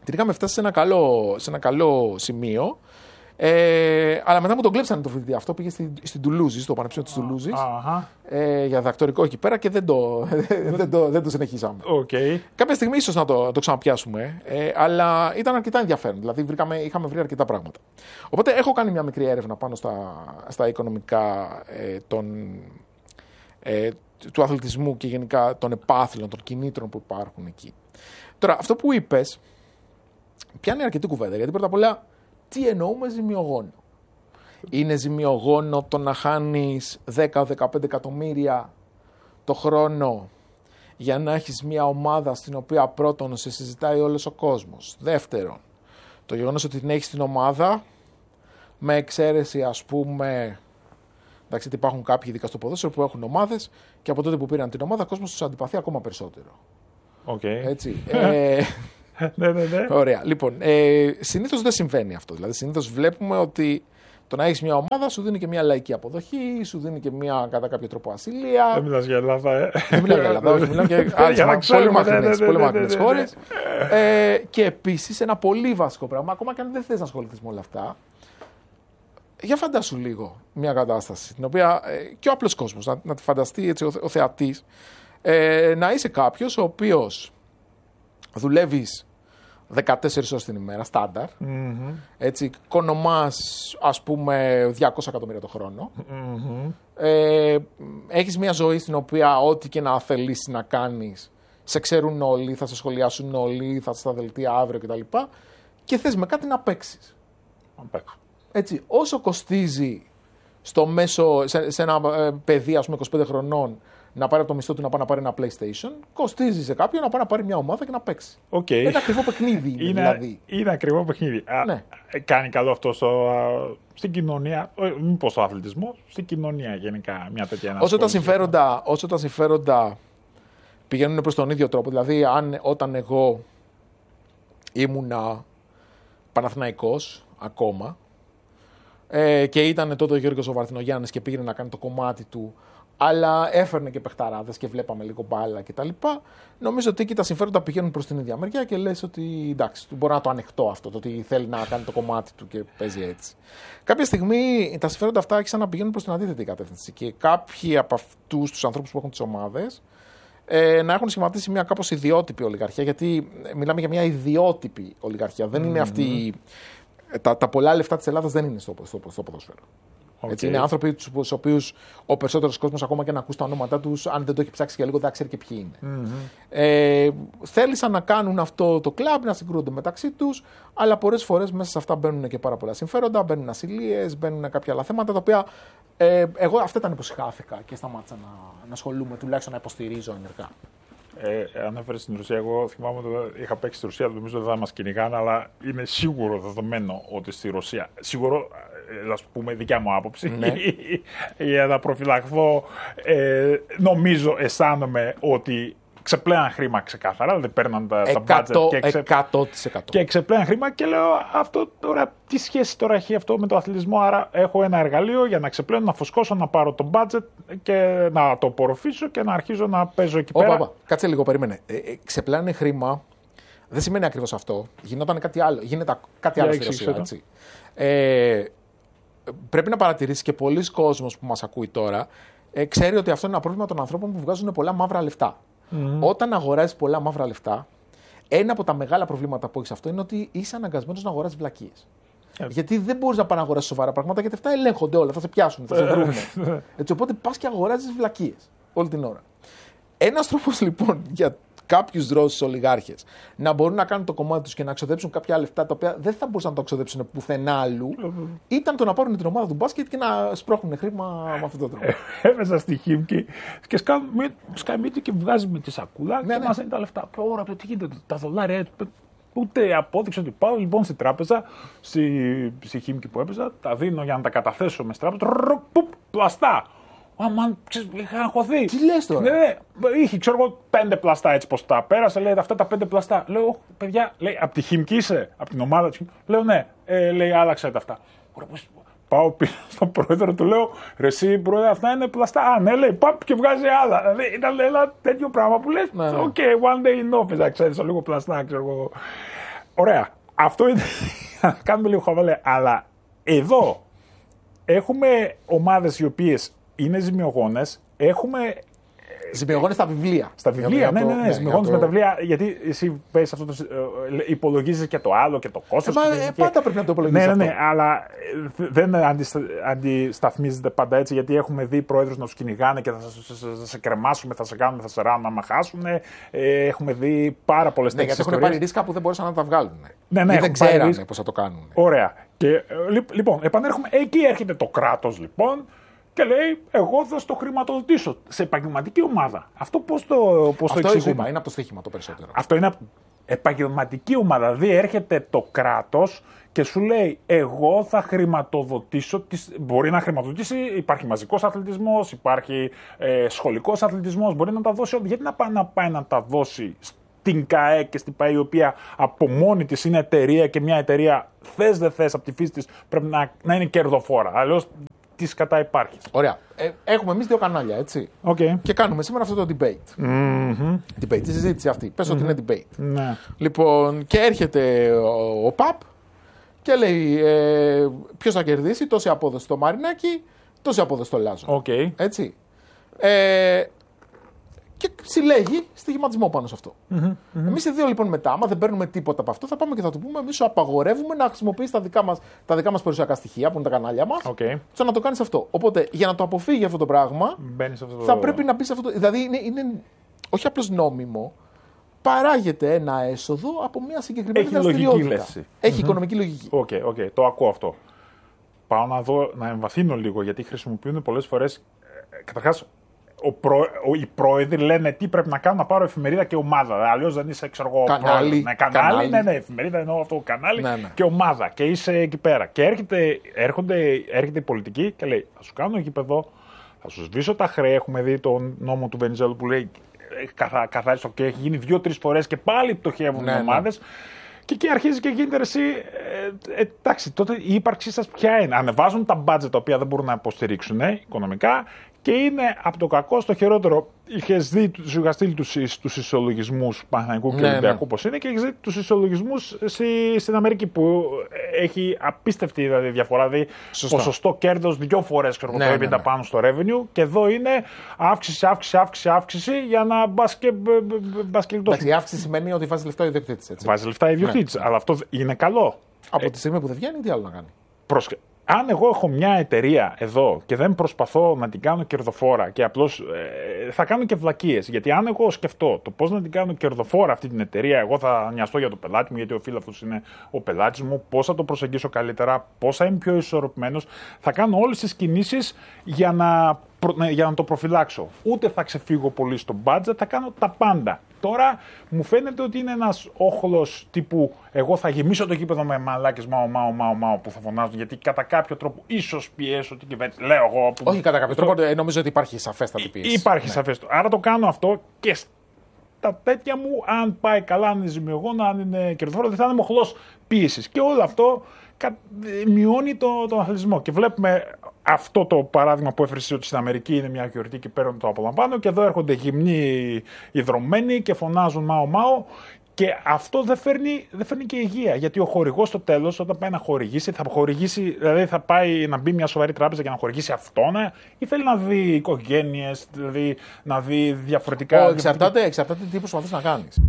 Την είχαμε φτάσει σε ένα καλό σημείο. Αλλά μετά μου τον κλέψανε το φοιτητή αυτό. Πήγε στην Τουλούζη, στο Πανεπιστήμιο της Τουλούζης, για διδακτορικό εκεί πέρα και δεν το συνεχίσαμε. Okay. Κάποια στιγμή ίσως να το ξαναπιάσουμε, αλλά ήταν αρκετά ενδιαφέρον. Δηλαδή είχαμε βρει αρκετά πράγματα. Οπότε έχω κάνει μια μικρή έρευνα πάνω στα οικονομικά του αθλητισμού και γενικά των επάθλων, των κινήτρων που υπάρχουν εκεί. Τώρα, αυτό που είπες πιάνει αρκετή κουβέντα, γιατί πρώτα απ' όλα, τι εννοούμε ζημιογόνο? Είναι ζημιογόνο το να χάνεις 10-15 εκατομμύρια το χρόνο για να έχεις μια ομάδα στην οποία πρώτον σε συζητάει όλος ο κόσμος? Δεύτερον, το γεγονός ότι την έχεις την ομάδα, με εξαίρεση ας πούμε, εντάξει, υπάρχουν κάποιοι ειδικά στο ποδόσφαιρο που έχουν ομάδες και από τότε που πήραν την ομάδα ο κόσμος τους αντιπαθεί ακόμα περισσότερο. Okay. Έτσι. Ναι. Ωραία. Λοιπόν, συνήθως δεν συμβαίνει αυτό. Δηλαδή, συνήθως βλέπουμε ότι το να έχεις μια ομάδα σου δίνει και μια λαϊκή αποδοχή, σου δίνει και μια κατά κάποιο τρόπο ασυλία. Δεν μιλάς για Ελλάδα, Δεν μιλάω για Ελλάδα, όχι. Μιλάω για άλλες πολύ μακρινές χώρες. Και επίσης ένα πολύ βασικό πράγμα, ακόμα και αν δεν θες να ασχοληθείς με όλα αυτά, για φαντάσου λίγο μια κατάσταση, την οποία και ο απλός κόσμος, να τη φανταστεί έτσι ο θεατής, να είσαι κάποιος ο οποίος δουλεύεις 14 ώρες την ημέρα, στάνταρ. Mm-hmm. Έτσι, οικονομάς, ας πούμε, 200 εκατομμύρια το χρόνο. Mm-hmm. Έχεις μια ζωή στην οποία ό,τι και να θελήσεις να κάνεις, σε ξέρουν όλοι, θα σε σχολιάσουν όλοι, θα στα δελτία αύριο κτλ. Και θες με κάτι να παίξεις. Έτσι, όσο κοστίζει στο μέσο, σε ένα παιδί, ας πούμε, 25 χρονών, να πάρει από το μισθό του να πάει να πάρει ένα PlayStation, κοστίζει σε κάποιον να πάει να πάρει μια ομάδα και να παίξει. Okay. Είναι ακριβό παιχνίδι, δηλαδή. Είναι ακριβό παιχνίδι. Ναι. Κάνει καλό αυτό στην κοινωνία, μήπως στο αθλητισμό, στην κοινωνία γενικά μια τέτοια ανασχόληση. Όσο τα συμφέροντα πηγαίνουν προς τον ίδιο τρόπο, δηλαδή όταν εγώ ήμουνα Παναθηναϊκός ακόμα και ήταν τότε ο Γιώργος ο Βαρθινογιάννης και πήγαινε να κάνει το κομμάτι του, αλλά έφερνε και παιχταράδες και βλέπαμε λίγο μπάλα κτλ. Νομίζω ότι εκεί τα συμφέροντα πηγαίνουν προς την ίδια μεριά και λες ότι εντάξει, μπορώ να το ανεχτώ αυτό, το ότι θέλει να κάνει το κομμάτι του και παίζει έτσι. Κάποια στιγμή τα συμφέροντα αυτά άρχισαν να πηγαίνουν προς την αντίθετη κατεύθυνση και κάποιοι από αυτούς τους ανθρώπους που έχουν τις ομάδες να έχουν σχηματίσει μια κάπως ιδιότυπη ολιγαρχία, γιατί μιλάμε για μια ιδιότυπη ολιγαρχία. Δεν είναι αυτή. Τα πολλά λεφτά της Ελλάδας δεν είναι στο ποδόσφαιρο. Okay. Έτσι, είναι άνθρωποι στους οποίους ο περισσότερος κόσμος, ακόμα και να ακούς τα ονόματά τους, αν δεν το έχει ψάξει και λίγο, δεν ξέρει και ποιοι είναι. Mm-hmm. Θέλησαν να κάνουν αυτό το κλαμπ, να συγκρούονται μεταξύ τους, αλλά πολλές φορές μέσα σε αυτά μπαίνουν και πάρα πολλά συμφέροντα, μπαίνουν ασυλίες, μπαίνουν κάποια άλλα θέματα, τα οποία εγώ αυτά ήταν που συχάθηκα και σταμάτησα να ασχολούμαι, τουλάχιστον να υποστηρίζω ενεργά. Ανέφερε στην Ρωσία. Εγώ θυμάμαι ότι είχα παίξει στη Ρωσία, νομίζω δεν θα μας κυνηγάνε, αλλά είναι σίγουρο δεδομένο ότι στη Ρωσία. Σίγουρο, ας πούμε, δικιά μου άποψη, ναι. Για να προφυλαχθώ, νομίζω, αισθάνομαι ότι ξεπλέαν χρήμα ξεκάθαρα, δηλαδή παίρναν τα budget και ξεπλέαν χρήμα και λέω αυτό τώρα, τι σχέση τώρα έχει αυτό με το αθλητισμό, άρα έχω ένα εργαλείο για να ξεπλένω, να φουσκώσω, να πάρω το budget και να το απορροφήσω και να αρχίζω να παίζω εκεί πέρα. Κάτσε λίγο, περίμενε. Ξεπλάνε χρήμα δεν σημαίνει ακριβώς αυτό. Γινόταν κάτι άλλο. Γίνεται κάτι άλλο στη Ρωσία, έτσι. Πρέπει να παρατηρήσεις και πολλοί κόσμος που μας ακούει τώρα ξέρει ότι αυτό είναι ένα πρόβλημα των ανθρώπων που βγάζουν πολλά μαύρα λεφτά. Mm-hmm. Όταν αγοράζεις πολλά μαύρα λεφτά, ένα από τα μεγάλα προβλήματα που έχεις αυτό είναι ότι είσαι αναγκασμένος να αγοράζεις βλακίες. Γιατί δεν μπορείς να πας να αγοράσεις σοβαρά πράγματα, γιατί αυτά ελέγχονται όλα, θα σε πιάσουν, θα σε βρουν. Έτσι, οπότε πας και αγοράζεις βλακίες όλη την ώρα. Ένας τρόπος λοιπόν για κάποιους Ρώσους ολιγάρχες να μπορούν να κάνουν το κομμάτι τους και να ξοδέψουν κάποια λεφτά τα οποία δεν θα μπορούσαν να το ξοδέψουν πουθενά αλλού, ήταν το να πάρουν την ομάδα του μπάσκετ και να σπρώχνουν χρήμα με αυτόν τον τρόπο. Έμεσα στη Χίμκι και σκαμίτη και βγάζει με τη σακούλα και μας είναι τα λεφτά. Ωραία, τι γίνεται, τα δολάρια. Ούτε απόδειξε ότι πάω λοιπόν στην τράπεζα, στη Χίμκι που έπαιζα, τα δίνω για να τα καταθέσω με τράπεζα. Πλαστά. Αμάν, είχα αγχωθεί. Τι λες τώρα? Ναι, είχε, ξέρω εγώ, 5 πλαστά έτσι πως τα πέρασα. Λέει αυτά τα 5 πλαστά. Λέω, παιδιά, λέει, από τη Χίμκι είσαι, από την ομάδα τη. Λέω, ναι, λέει, άλλαξε τα αυτά. Πάω πίσω στον πρόεδρο, του λέω, ρε εσύ πρόεδρε, αυτά είναι πλαστά. Α, ναι, λέει, παπ και βγάζει άλλα. Δηλαδή ήταν ένα τέτοιο πράγμα που λες, οκ, one day in office, ξέρεις, λίγο πλαστά, ξέρω εγώ. Ωραία. Αυτό είναι. Κάνουμε λίγο χαβαλέ. Αλλά εδώ έχουμε ομάδες οι οποίες είναι ζημιογόνες. Έχουμε. Ζημιογόνες στα βιβλία. Στα βιβλία, ναι. Ζημιογόνες με τα βιβλία. Γιατί εσύ πες αυτό, υπολογίζεις και το άλλο και το κόστος. Πάντα πρέπει να το υπολογίζεις. Ναι, αλλά δεν αντισταθμίζεται πάντα έτσι, γιατί έχουμε δει πρόεδρους να τους κυνηγάνε και θα σε κρεμάσουμε, θα σε κάνουμε, θα σε ράνουν να μαχάσουν. Έχουμε δει πάρα πολλές τέτοιες ιστορίες. Γιατί έχουν πάρει ρίσκα που δεν μπορούσαν να τα βγάλουν. Ναι, δεν ξέρανε πώς θα το κάνουν. Ωραία. Και, λοιπόν, επανέρχομαι. Εκεί έρχεται το κράτος, λοιπόν. Και λέει, εγώ θα στο χρηματοδοτήσω σε επαγγελματική ομάδα. Αυτό πώς το εξηγούμε? Είναι από το στοίχημα το περισσότερο. Αυτό είναι επαγγελματική ομάδα. Δηλαδή έρχεται το κράτος και σου λέει, εγώ θα χρηματοδοτήσω. Μπορεί να χρηματοδοτήσει, υπάρχει μαζικός αθλητισμός, υπάρχει σχολικός αθλητισμός. Μπορεί να τα δώσει. Γιατί να πάει να τα δώσει στην ΚΑΕ και στην ΠΑΕ, η οποία από μόνη της είναι εταιρεία και μια εταιρεία, θες δεν θες, από τη φύση της πρέπει να είναι κερδοφόρα. Αλλιώς τι κατά υπάρχει. Ωραία. Έχουμε εμείς 2 κανάλια, έτσι. Okay. Και κάνουμε σήμερα αυτό το debate. Debate, τη συζήτηση αυτή. Πες ότι είναι debate. Ναι. Λοιπόν, και έρχεται ο ΠΑΠ και λέει ποιος θα κερδίσει, τόση απόδοση στο Μαρινάκι, τόση απόδοση στο Λάζο. Okay. Έτσι. Και συλλέγει στοιχηματισμό πάνω σε αυτό. Εμείς οι δύο λοιπόν μετά, άμα δεν παίρνουμε τίποτα από αυτό, θα πάμε και θα του πούμε: εμείς σου απαγορεύουμε να χρησιμοποιείς τα δικά μας περιουσιακά στοιχεία, που είναι τα κανάλια μας, και να το κάνεις αυτό. Οπότε για να το αποφύγει αυτό το πράγμα, θα πρέπει να πεις αυτό. Δηλαδή είναι όχι απλώς νόμιμο, παράγεται ένα έσοδο από μια συγκεκριμένη δραστηριότητα. Έχει οικονομική λογική. Okay. Το ακούω αυτό. Πάω να δω, να εμβαθύνω λίγο, γιατί χρησιμοποιούν πολλές φορές. Καταρχάς, οι πρόεδροι λένε τι πρέπει να κάνουν, να πάρω εφημερίδα και ομάδα. Αλλιώς δεν είσαι, ξέρω εγώ, κανάλι. Ναι, εφημερίδα εννοώ αυτό, κανάλι και ομάδα. Και είσαι εκεί πέρα. Και έρχεται η πολιτική και λέει: θα σου κάνω γήπεδο, θα σου σβήσω τα χρέη. Έχουμε δει τον νόμο του Βενιζέλου που λέει: καθάριστο και έχει γίνει 2-3 φορές και πάλι πτωχεύουν οι ομάδες. Και εκεί αρχίζει και γίνεται εσύ. Εντάξει, τότε η ύπαρξή σας ποια είναι? Ανεβάζουν τα budget τα οποία δεν μπορούν να υποστηρίξουν οικονομικά. Και είναι από το κακό στο χειρότερο. Είχες δει τους ισολογισμούς Παναθηναϊκού και Ολυμπιακού πώς είναι, και έχεις δει τους ισολογισμούς στην Αμερική που έχει απίστευτη δηλαδή διαφορά. Δηλαδή ποσοστό κέρδος 2 φορές το EBITDA πάνω στο revenue, και εδώ είναι αύξηση για να μπασκελτώσει. Η αύξηση σημαίνει ότι βάζει λεφτά ο ιδιοκτήτης. Βάζει λεφτά ο ιδιοκτήτης, αλλά αυτό είναι καλό. Από τη στιγμή που δεν βγαίνει, τι άλλο να κάνει? Αν εγώ έχω μια εταιρεία εδώ και δεν προσπαθώ να την κάνω κερδοφόρα και απλώς θα κάνω και βλακίες. Γιατί αν εγώ σκεφτώ το πώς να την κάνω κερδοφόρα αυτή την εταιρεία, εγώ θα νοιαστώ για το πελάτη μου, γιατί ο φίλος είναι ο πελάτης μου, πώς θα το προσεγγίσω καλύτερα, πώς θα είμαι πιο ισορροπημένος, θα κάνω όλες τις κινήσεις για να το προφυλάξω. Ούτε θα ξεφύγω πολύ στο budget, θα κάνω τα πάντα. Τώρα μου φαίνεται ότι είναι ένας όχλος τύπου εγώ θα γεμίσω το γήπεδο με μαλάκες μάω που θα φωνάζουν, γιατί κατά κάποιο τρόπο ίσως πιέσω την κυβέρνηση. Λέω εγώ. Όχι κατά κάποιο τρόπο, νομίζω ότι υπάρχει σαφέστατη πίεση. Υπάρχει σαφέστατη. Άρα το κάνω αυτό και στα τέτοια μου, αν πάει καλά, αν είναι ζημιογόνο, αν είναι κερδοφόρο, δεν θα είναι μοχλός πίεσης. Και όλο αυτό μειώνει τον αθλητισμό. Και βλέπουμε αυτό το παράδειγμα που έφερε ότι στην Αμερική είναι μια γιορτή και παίρνουν το απολαμβάνω, και εδώ έρχονται γυμνοί ιδρωμένοι και φωνάζουν μάω. Και αυτό δεν φέρνει και υγεία. Γιατί ο χορηγός στο τέλος, όταν πάει να χορηγήσει, δηλαδή θα πάει να μπει μια σοβαρή τράπεζα και να χορηγήσει αυτόν, ή θέλει να δει οικογένειες, δηλαδή να δει διαφορετικά. Εξαρτάται τι προσπαθείς να κάνεις.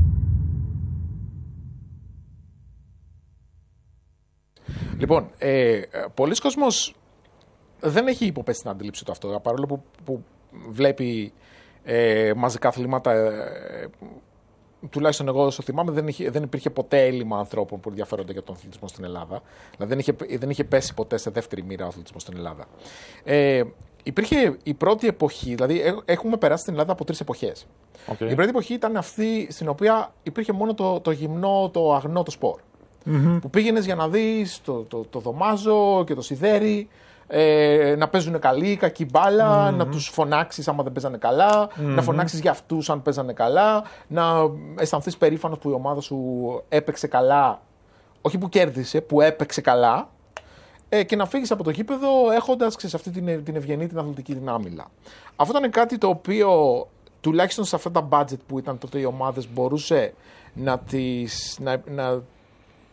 Λοιπόν, πολλοί κόσμος δεν έχει υποπέσει στην αντίληψη του αυτό, παρόλο που βλέπει μαζικά αθλήματα. Τουλάχιστον εγώ όσο θυμάμαι δεν υπήρχε ποτέ έλλειμμα ανθρώπων που ενδιαφέρονται για τον αθλητισμό στην Ελλάδα. Δηλαδή δεν είχε πέσει ποτέ σε δεύτερη μοίρα ο αθλητισμός στην Ελλάδα. Υπήρχε η πρώτη εποχή, δηλαδή έχουμε περάσει στην Ελλάδα από 3 εποχές. Η πρώτη εποχή ήταν αυτή στην οποία υπήρχε μόνο το γυμνό, το αγνό, το σπορ. Που πήγαινες για να δεις το δωμάζο και το σιδέρι, να παίζουν καλή, κακή μπάλα, να τους φωνάξεις άμα δεν παίζανε καλά, να φωνάξεις για αυτούς αν παίζανε καλά, να αισθανθείς περήφανος που η ομάδα σου έπαιξε καλά, όχι που κέρδισε, που έπαιξε καλά, και να φύγεις από το γήπεδο έχοντας αυτή την ευγενή, την αθλητική δυνάμιλα. Αυτό ήταν κάτι το οποίο τουλάχιστον σε αυτά τα budget που ήταν τότε οι ομάδες μπορούσε να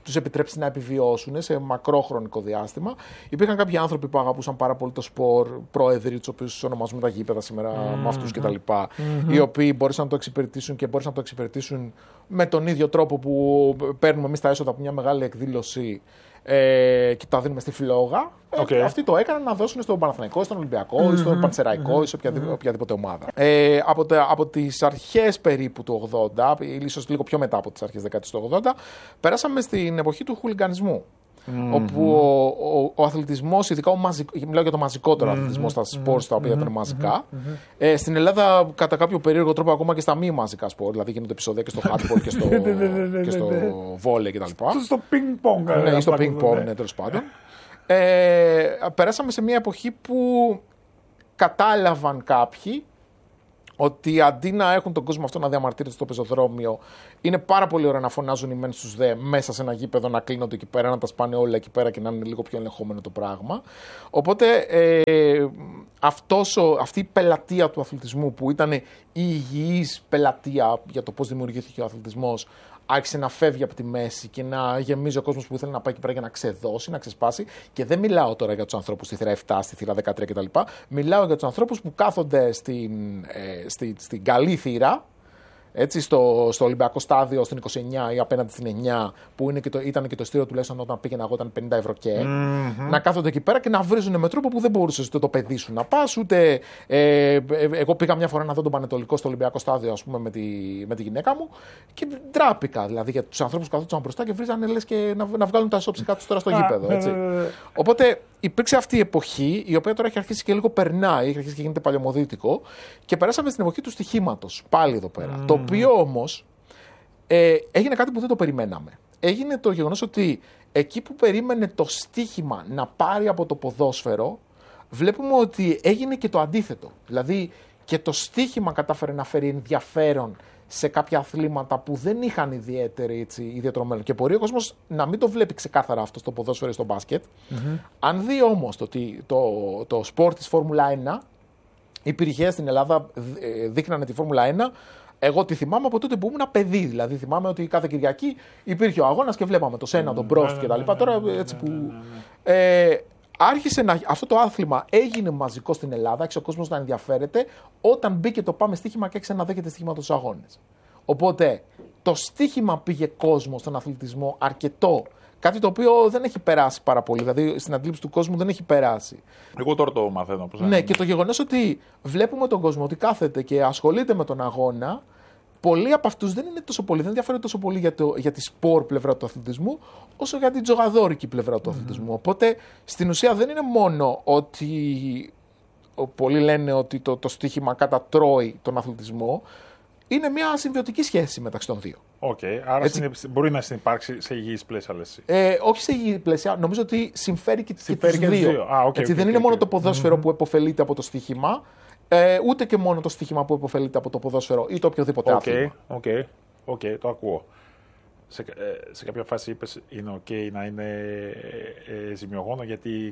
τους επιτρέψει να επιβιώσουν σε μακρό χρονικό διάστημα. Υπήρχαν κάποιοι άνθρωποι που αγαπούσαν πάρα πολύ το σπορ, πρόεδροι, τους οποίους ονομάζουμε τα γήπεδα σήμερα με αυτούς κτλ. Οι οποίοι μπόρεσαν να το εξυπηρετήσουν και μπόρεσαν να το εξυπηρετήσουν με τον ίδιο τρόπο που παίρνουμε εμείς τα έσοδα από μια μεγάλη εκδήλωση. Και τα δίνουμε στη φλόγα. Αυτοί το έκαναν να δώσουν στον Παναθηναϊκό, στον Ολυμπιακό, ή στον Πανσεραϊκό ή σε οποιαδήποτε ομάδα. Από τις αρχές περίπου του 80, ίσως λίγο πιο μετά από τις αρχές δεκαετίας του 80, περάσαμε στην εποχή του χουλιγκανισμού. Όπου ο αθλητισμός, ειδικά μιλάω για το μαζικότερο αθλητισμό στα σπορ, τα οποία ήταν μαζικά. Στην Ελλάδα, κατά κάποιο περίεργο τρόπο, ακόμα και στα μη μαζικά σπορ, δηλαδή γίνονται επεισόδια και στο handball και στο βόλεϊ κτλ. Στο ping-pong. Ναι, στο ping-pong, ναι, τέλος πάντων. Περάσαμε σε μια εποχή που κατάλαβαν κάποιοι ότι αντί να έχουν τον κόσμο αυτό να διαμαρτύρεται στο πεζοδρόμιο, είναι πάρα πολύ ωραίο να φωνάζουν οι μεν στους δε μέσα σε ένα γήπεδο, να κλείνονται εκεί πέρα, να τα σπάνε όλα εκεί πέρα και να είναι λίγο πιο ελεγχόμενο το πράγμα. Οπότε αυτή η πελατεία του αθλητισμού, που ήταν η υγιής πελατεία για το πώς δημιουργήθηκε ο αθλητισμός, άρχισε να φεύγει από τη μέση και να γεμίζει ο κόσμος που ήθελε να πάει εκεί πέρα για να ξεδώσει, να ξεσπάσει. Και δεν μιλάω τώρα για τους ανθρώπους στη θύρα 7, στη θύρα 13 κτλ. Μιλάω για τους ανθρώπους που κάθονται στην καλή θύρα, έτσι, στο Ολυμπιακό στάδιο, στην 29 ή απέναντι στην 9, που ήταν και το ειστήριο τουλάχιστον όταν πήγαινα εγώ, ήταν 50 ευρώ και. Να κάθονται εκεί πέρα και να βρίζουν με τρόπο που δεν μπορούσε ούτε το παιδί σου να πα, ούτε. Εγώ πήγα μια φορά να δω τον Πανετολικό στο Ολυμπιακό στάδιο, ας πούμε, με τη γυναίκα μου και ντράπηκα. Δηλαδή για τους ανθρώπους που καθόντουσαν μπροστά και βρίζανε, λες, και να βγάλουν τα σώψικα τους τώρα στο γήπεδο. Έτσι. Οπότε υπήρξε αυτή η εποχή, η οποία τώρα έχει αρχίσει και λίγο περνάει, έχει αρχίσει και γίνεται παλαιομοδίτικο, και περάσαμε στην εποχή του στοιχήματος. Πάλι εδώ πέρα. Το οποίο όμως έγινε κάτι που δεν το περιμέναμε. Έγινε το γεγονός ότι εκεί που περίμενε το στοίχημα να πάρει από το ποδόσφαιρο, βλέπουμε ότι έγινε και το αντίθετο. Δηλαδή και το στοίχημα κατάφερε να φέρει ενδιαφέρον σε κάποια αθλήματα που δεν είχαν ιδιαίτερο μέλλον. Και μπορεί ο κόσμος να μην το βλέπει ξεκάθαρα αυτό στο ποδόσφαιρο ή στο μπάσκετ. Αν δει όμως το σπορ της Φόρμουλα 1, οι πυρηχές στην Ελλάδα δείχνανε τη Φόρμουλα 1. Εγώ τη θυμάμαι από τότε που ήμουν παιδί. Δηλαδή θυμάμαι ότι κάθε Κυριακή υπήρχε ο αγώνας και βλέπαμε το Σένα, τον Πρόστ κτλ. Τώρα έτσι που. Άρχισε αυτό το άθλημα έγινε μαζικό στην Ελλάδα, άρχισε ο κόσμος να ενδιαφέρεται όταν μπήκε το πάμε στοίχημα και άρχισε να δέχεται στοίχημα στους αγώνες. Οπότε το στοίχημα πήγε κόσμο στον αθλητισμό αρκετό. Κάτι το οποίο δεν έχει περάσει πάρα πολύ, δηλαδή στην αντίληψη του κόσμου δεν έχει περάσει. Εγώ τώρα το μαθαίνω. Ναι, και το γεγονός ότι βλέπουμε τον κόσμο ότι κάθεται και ασχολείται με τον αγώνα, πολλοί από αυτούς δεν είναι τόσο πολύ, δεν ενδιαφέρονται τόσο πολύ για τη σπορ πλευρά του αθλητισμού, όσο για την τζογαδόρικη πλευρά του αθλητισμού. Οπότε στην ουσία δεν είναι μόνο ότι πολλοί λένε ότι το στοίχημα κατατρώει τον αθλητισμό, είναι μια συμβιωτική σχέση μεταξύ των δύο. Άρα μπορεί να υπάρξει σε υγιείς πλαίσια, λες. Όχι σε υγιείς πλαίσια, νομίζω ότι συμφέρει και τους δύο. Δεν είναι μόνο το ποδόσφαιρο που επωφελείται από το στοίχημα, ούτε και μόνο το στοίχημα που επωφελείται από το ποδόσφαιρο ή το οποιοδήποτε άθλημα. Το ακούω. Σε κάποια φάση είπες είναι να είναι ζημιογόνο γιατί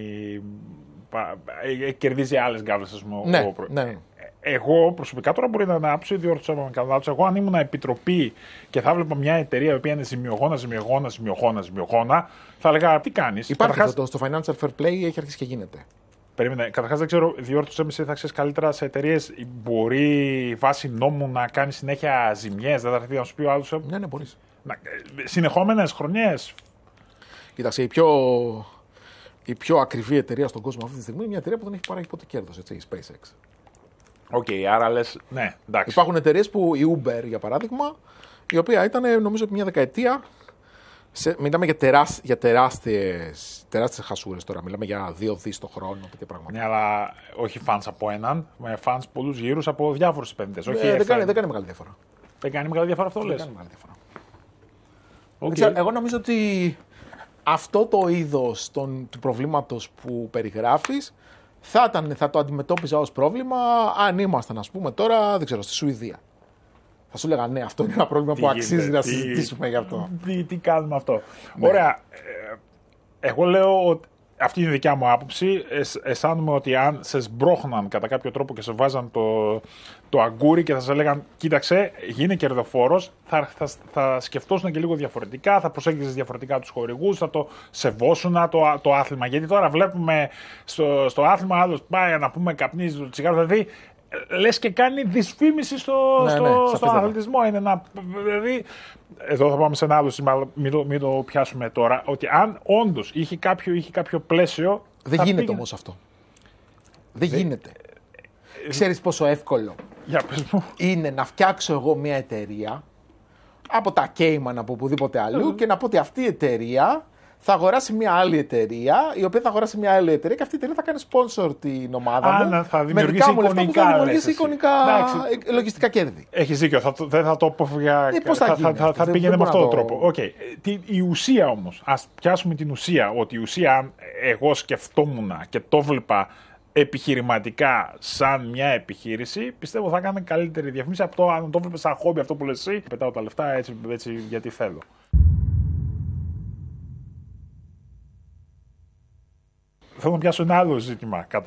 κερδίζει άλλες γκάβλες, ας πούμε. Ναι. Εγώ προσωπικά τώρα μπορεί να ανάψω, διόρθωσα. Εγώ αν ήμουν επιτροπή και θα έβλεπα μια εταιρεία η οποία είναι ζημιογόνα, θα έλεγα τι κάνεις. Υπάρχει αυτό στο Financial Fair Play, έχει αρχίσει και γίνεται. Περίμενε. Καταρχάς δεν ξέρω, διόρθωσέ με, θα ξέρεις καλύτερα σε εταιρείες. Μπορεί βάσει νόμου να κάνει συνέχεια ζημιές, δεν θα έρθει να σου πει ο άλλος. Ναι, μπορείς. Συνεχόμενες χρονιές. Κοίταξε, η πιο ακριβή εταιρεία στον κόσμο αυτή τη στιγμή είναι μια εταιρεία που δεν έχει παράγει ποτέ κέρδος, η SpaceX. Άρα λες, ναι, εντάξει. Υπάρχουν εταιρείες που, η Uber για παράδειγμα, η οποία ήταν νομίζω μια δεκαετία. Μιλάμε για τεράστιες χασούρες τώρα. Μιλάμε για 2 δις το χρόνο. Ναι, αλλά όχι fans από έναν, με fans πολλούς γύρους από διάφορους επενδυτές. Δεν κάνει μεγάλη διαφορά. Δεν κάνει μεγάλη διαφορά αυτό, λες. Δεν κάνει μεγάλη διαφορά. Εγώ νομίζω ότι αυτό το είδος του προβλήματος που περιγράφεις θα το αντιμετώπιζα ως πρόβλημα αν ήμασταν, ας πούμε, τώρα, δεν ξέρω, στη Σουηδία. Θα σου έλεγα ναι, αυτό είναι ένα πρόβλημα που αξίζει να συζητήσουμε γι' αυτό. Τι κάνουμε αυτό. Ναι. Ωραία. Εγώ λέω ότι αυτή είναι η δικιά μου άποψη. Αισθάνομαι ότι αν σε σμπρώχναν κατά κάποιο τρόπο και σε βάζαν το αγκούρι και θα σε λέγαν κοίταξε, γίνε κερδοφόρος, θα σκεφτόσουν και λίγο διαφορετικά, θα προσέγγιζες διαφορετικά τους χορηγούς, θα το σεβόσουν το άθλημα. Γιατί τώρα βλέπουμε στο άθλημα άλλος πάει να πούμε καπνίζει το τσιγάρο, δηλαδή λες και κάνει δυσφήμιση στον αθλητισμό. Είναι δηλαδή, εδώ θα πάμε σε ένα άλλο σημείο, μην το πιάσουμε τώρα, ότι αν όντως είχε κάποιο πλαίσιο. Δεν γίνεται όμως αυτό. Δεν γίνεται. Ξέρεις πόσο εύκολο είναι να φτιάξω εγώ μια εταιρεία από τα Cayman, από οπουδήποτε αλλού και να πω ότι αυτή η εταιρεία θα αγοράσει μια άλλη εταιρεία, η οποία θα αγοράσει μια άλλη εταιρεία και αυτή η εταιρεία θα κάνει sponsor την ομάδα μου. Θα δημιουργήσει εικονικά λογιστικά κέρδη. Έχεις δίκιο, δεν θα το αποφύγα. Θα πήγαινε με αυτόν τον τρόπο. Η ουσία όμως, ας πιάσουμε την ουσία, ότι η ουσία αν εγώ σκεφτόμουν και το βλέπα επιχειρηματικά σαν μια επιχείρηση, πιστεύω θα κάνει καλύτερη διαφήμιση από το αν το βλέπεις σαν χόμπι, αυτό που λες εσύ, πετάω τα λεφτά έτσι γιατί θέλω. Θέλω να πιάσω ένα άλλο ζήτημα.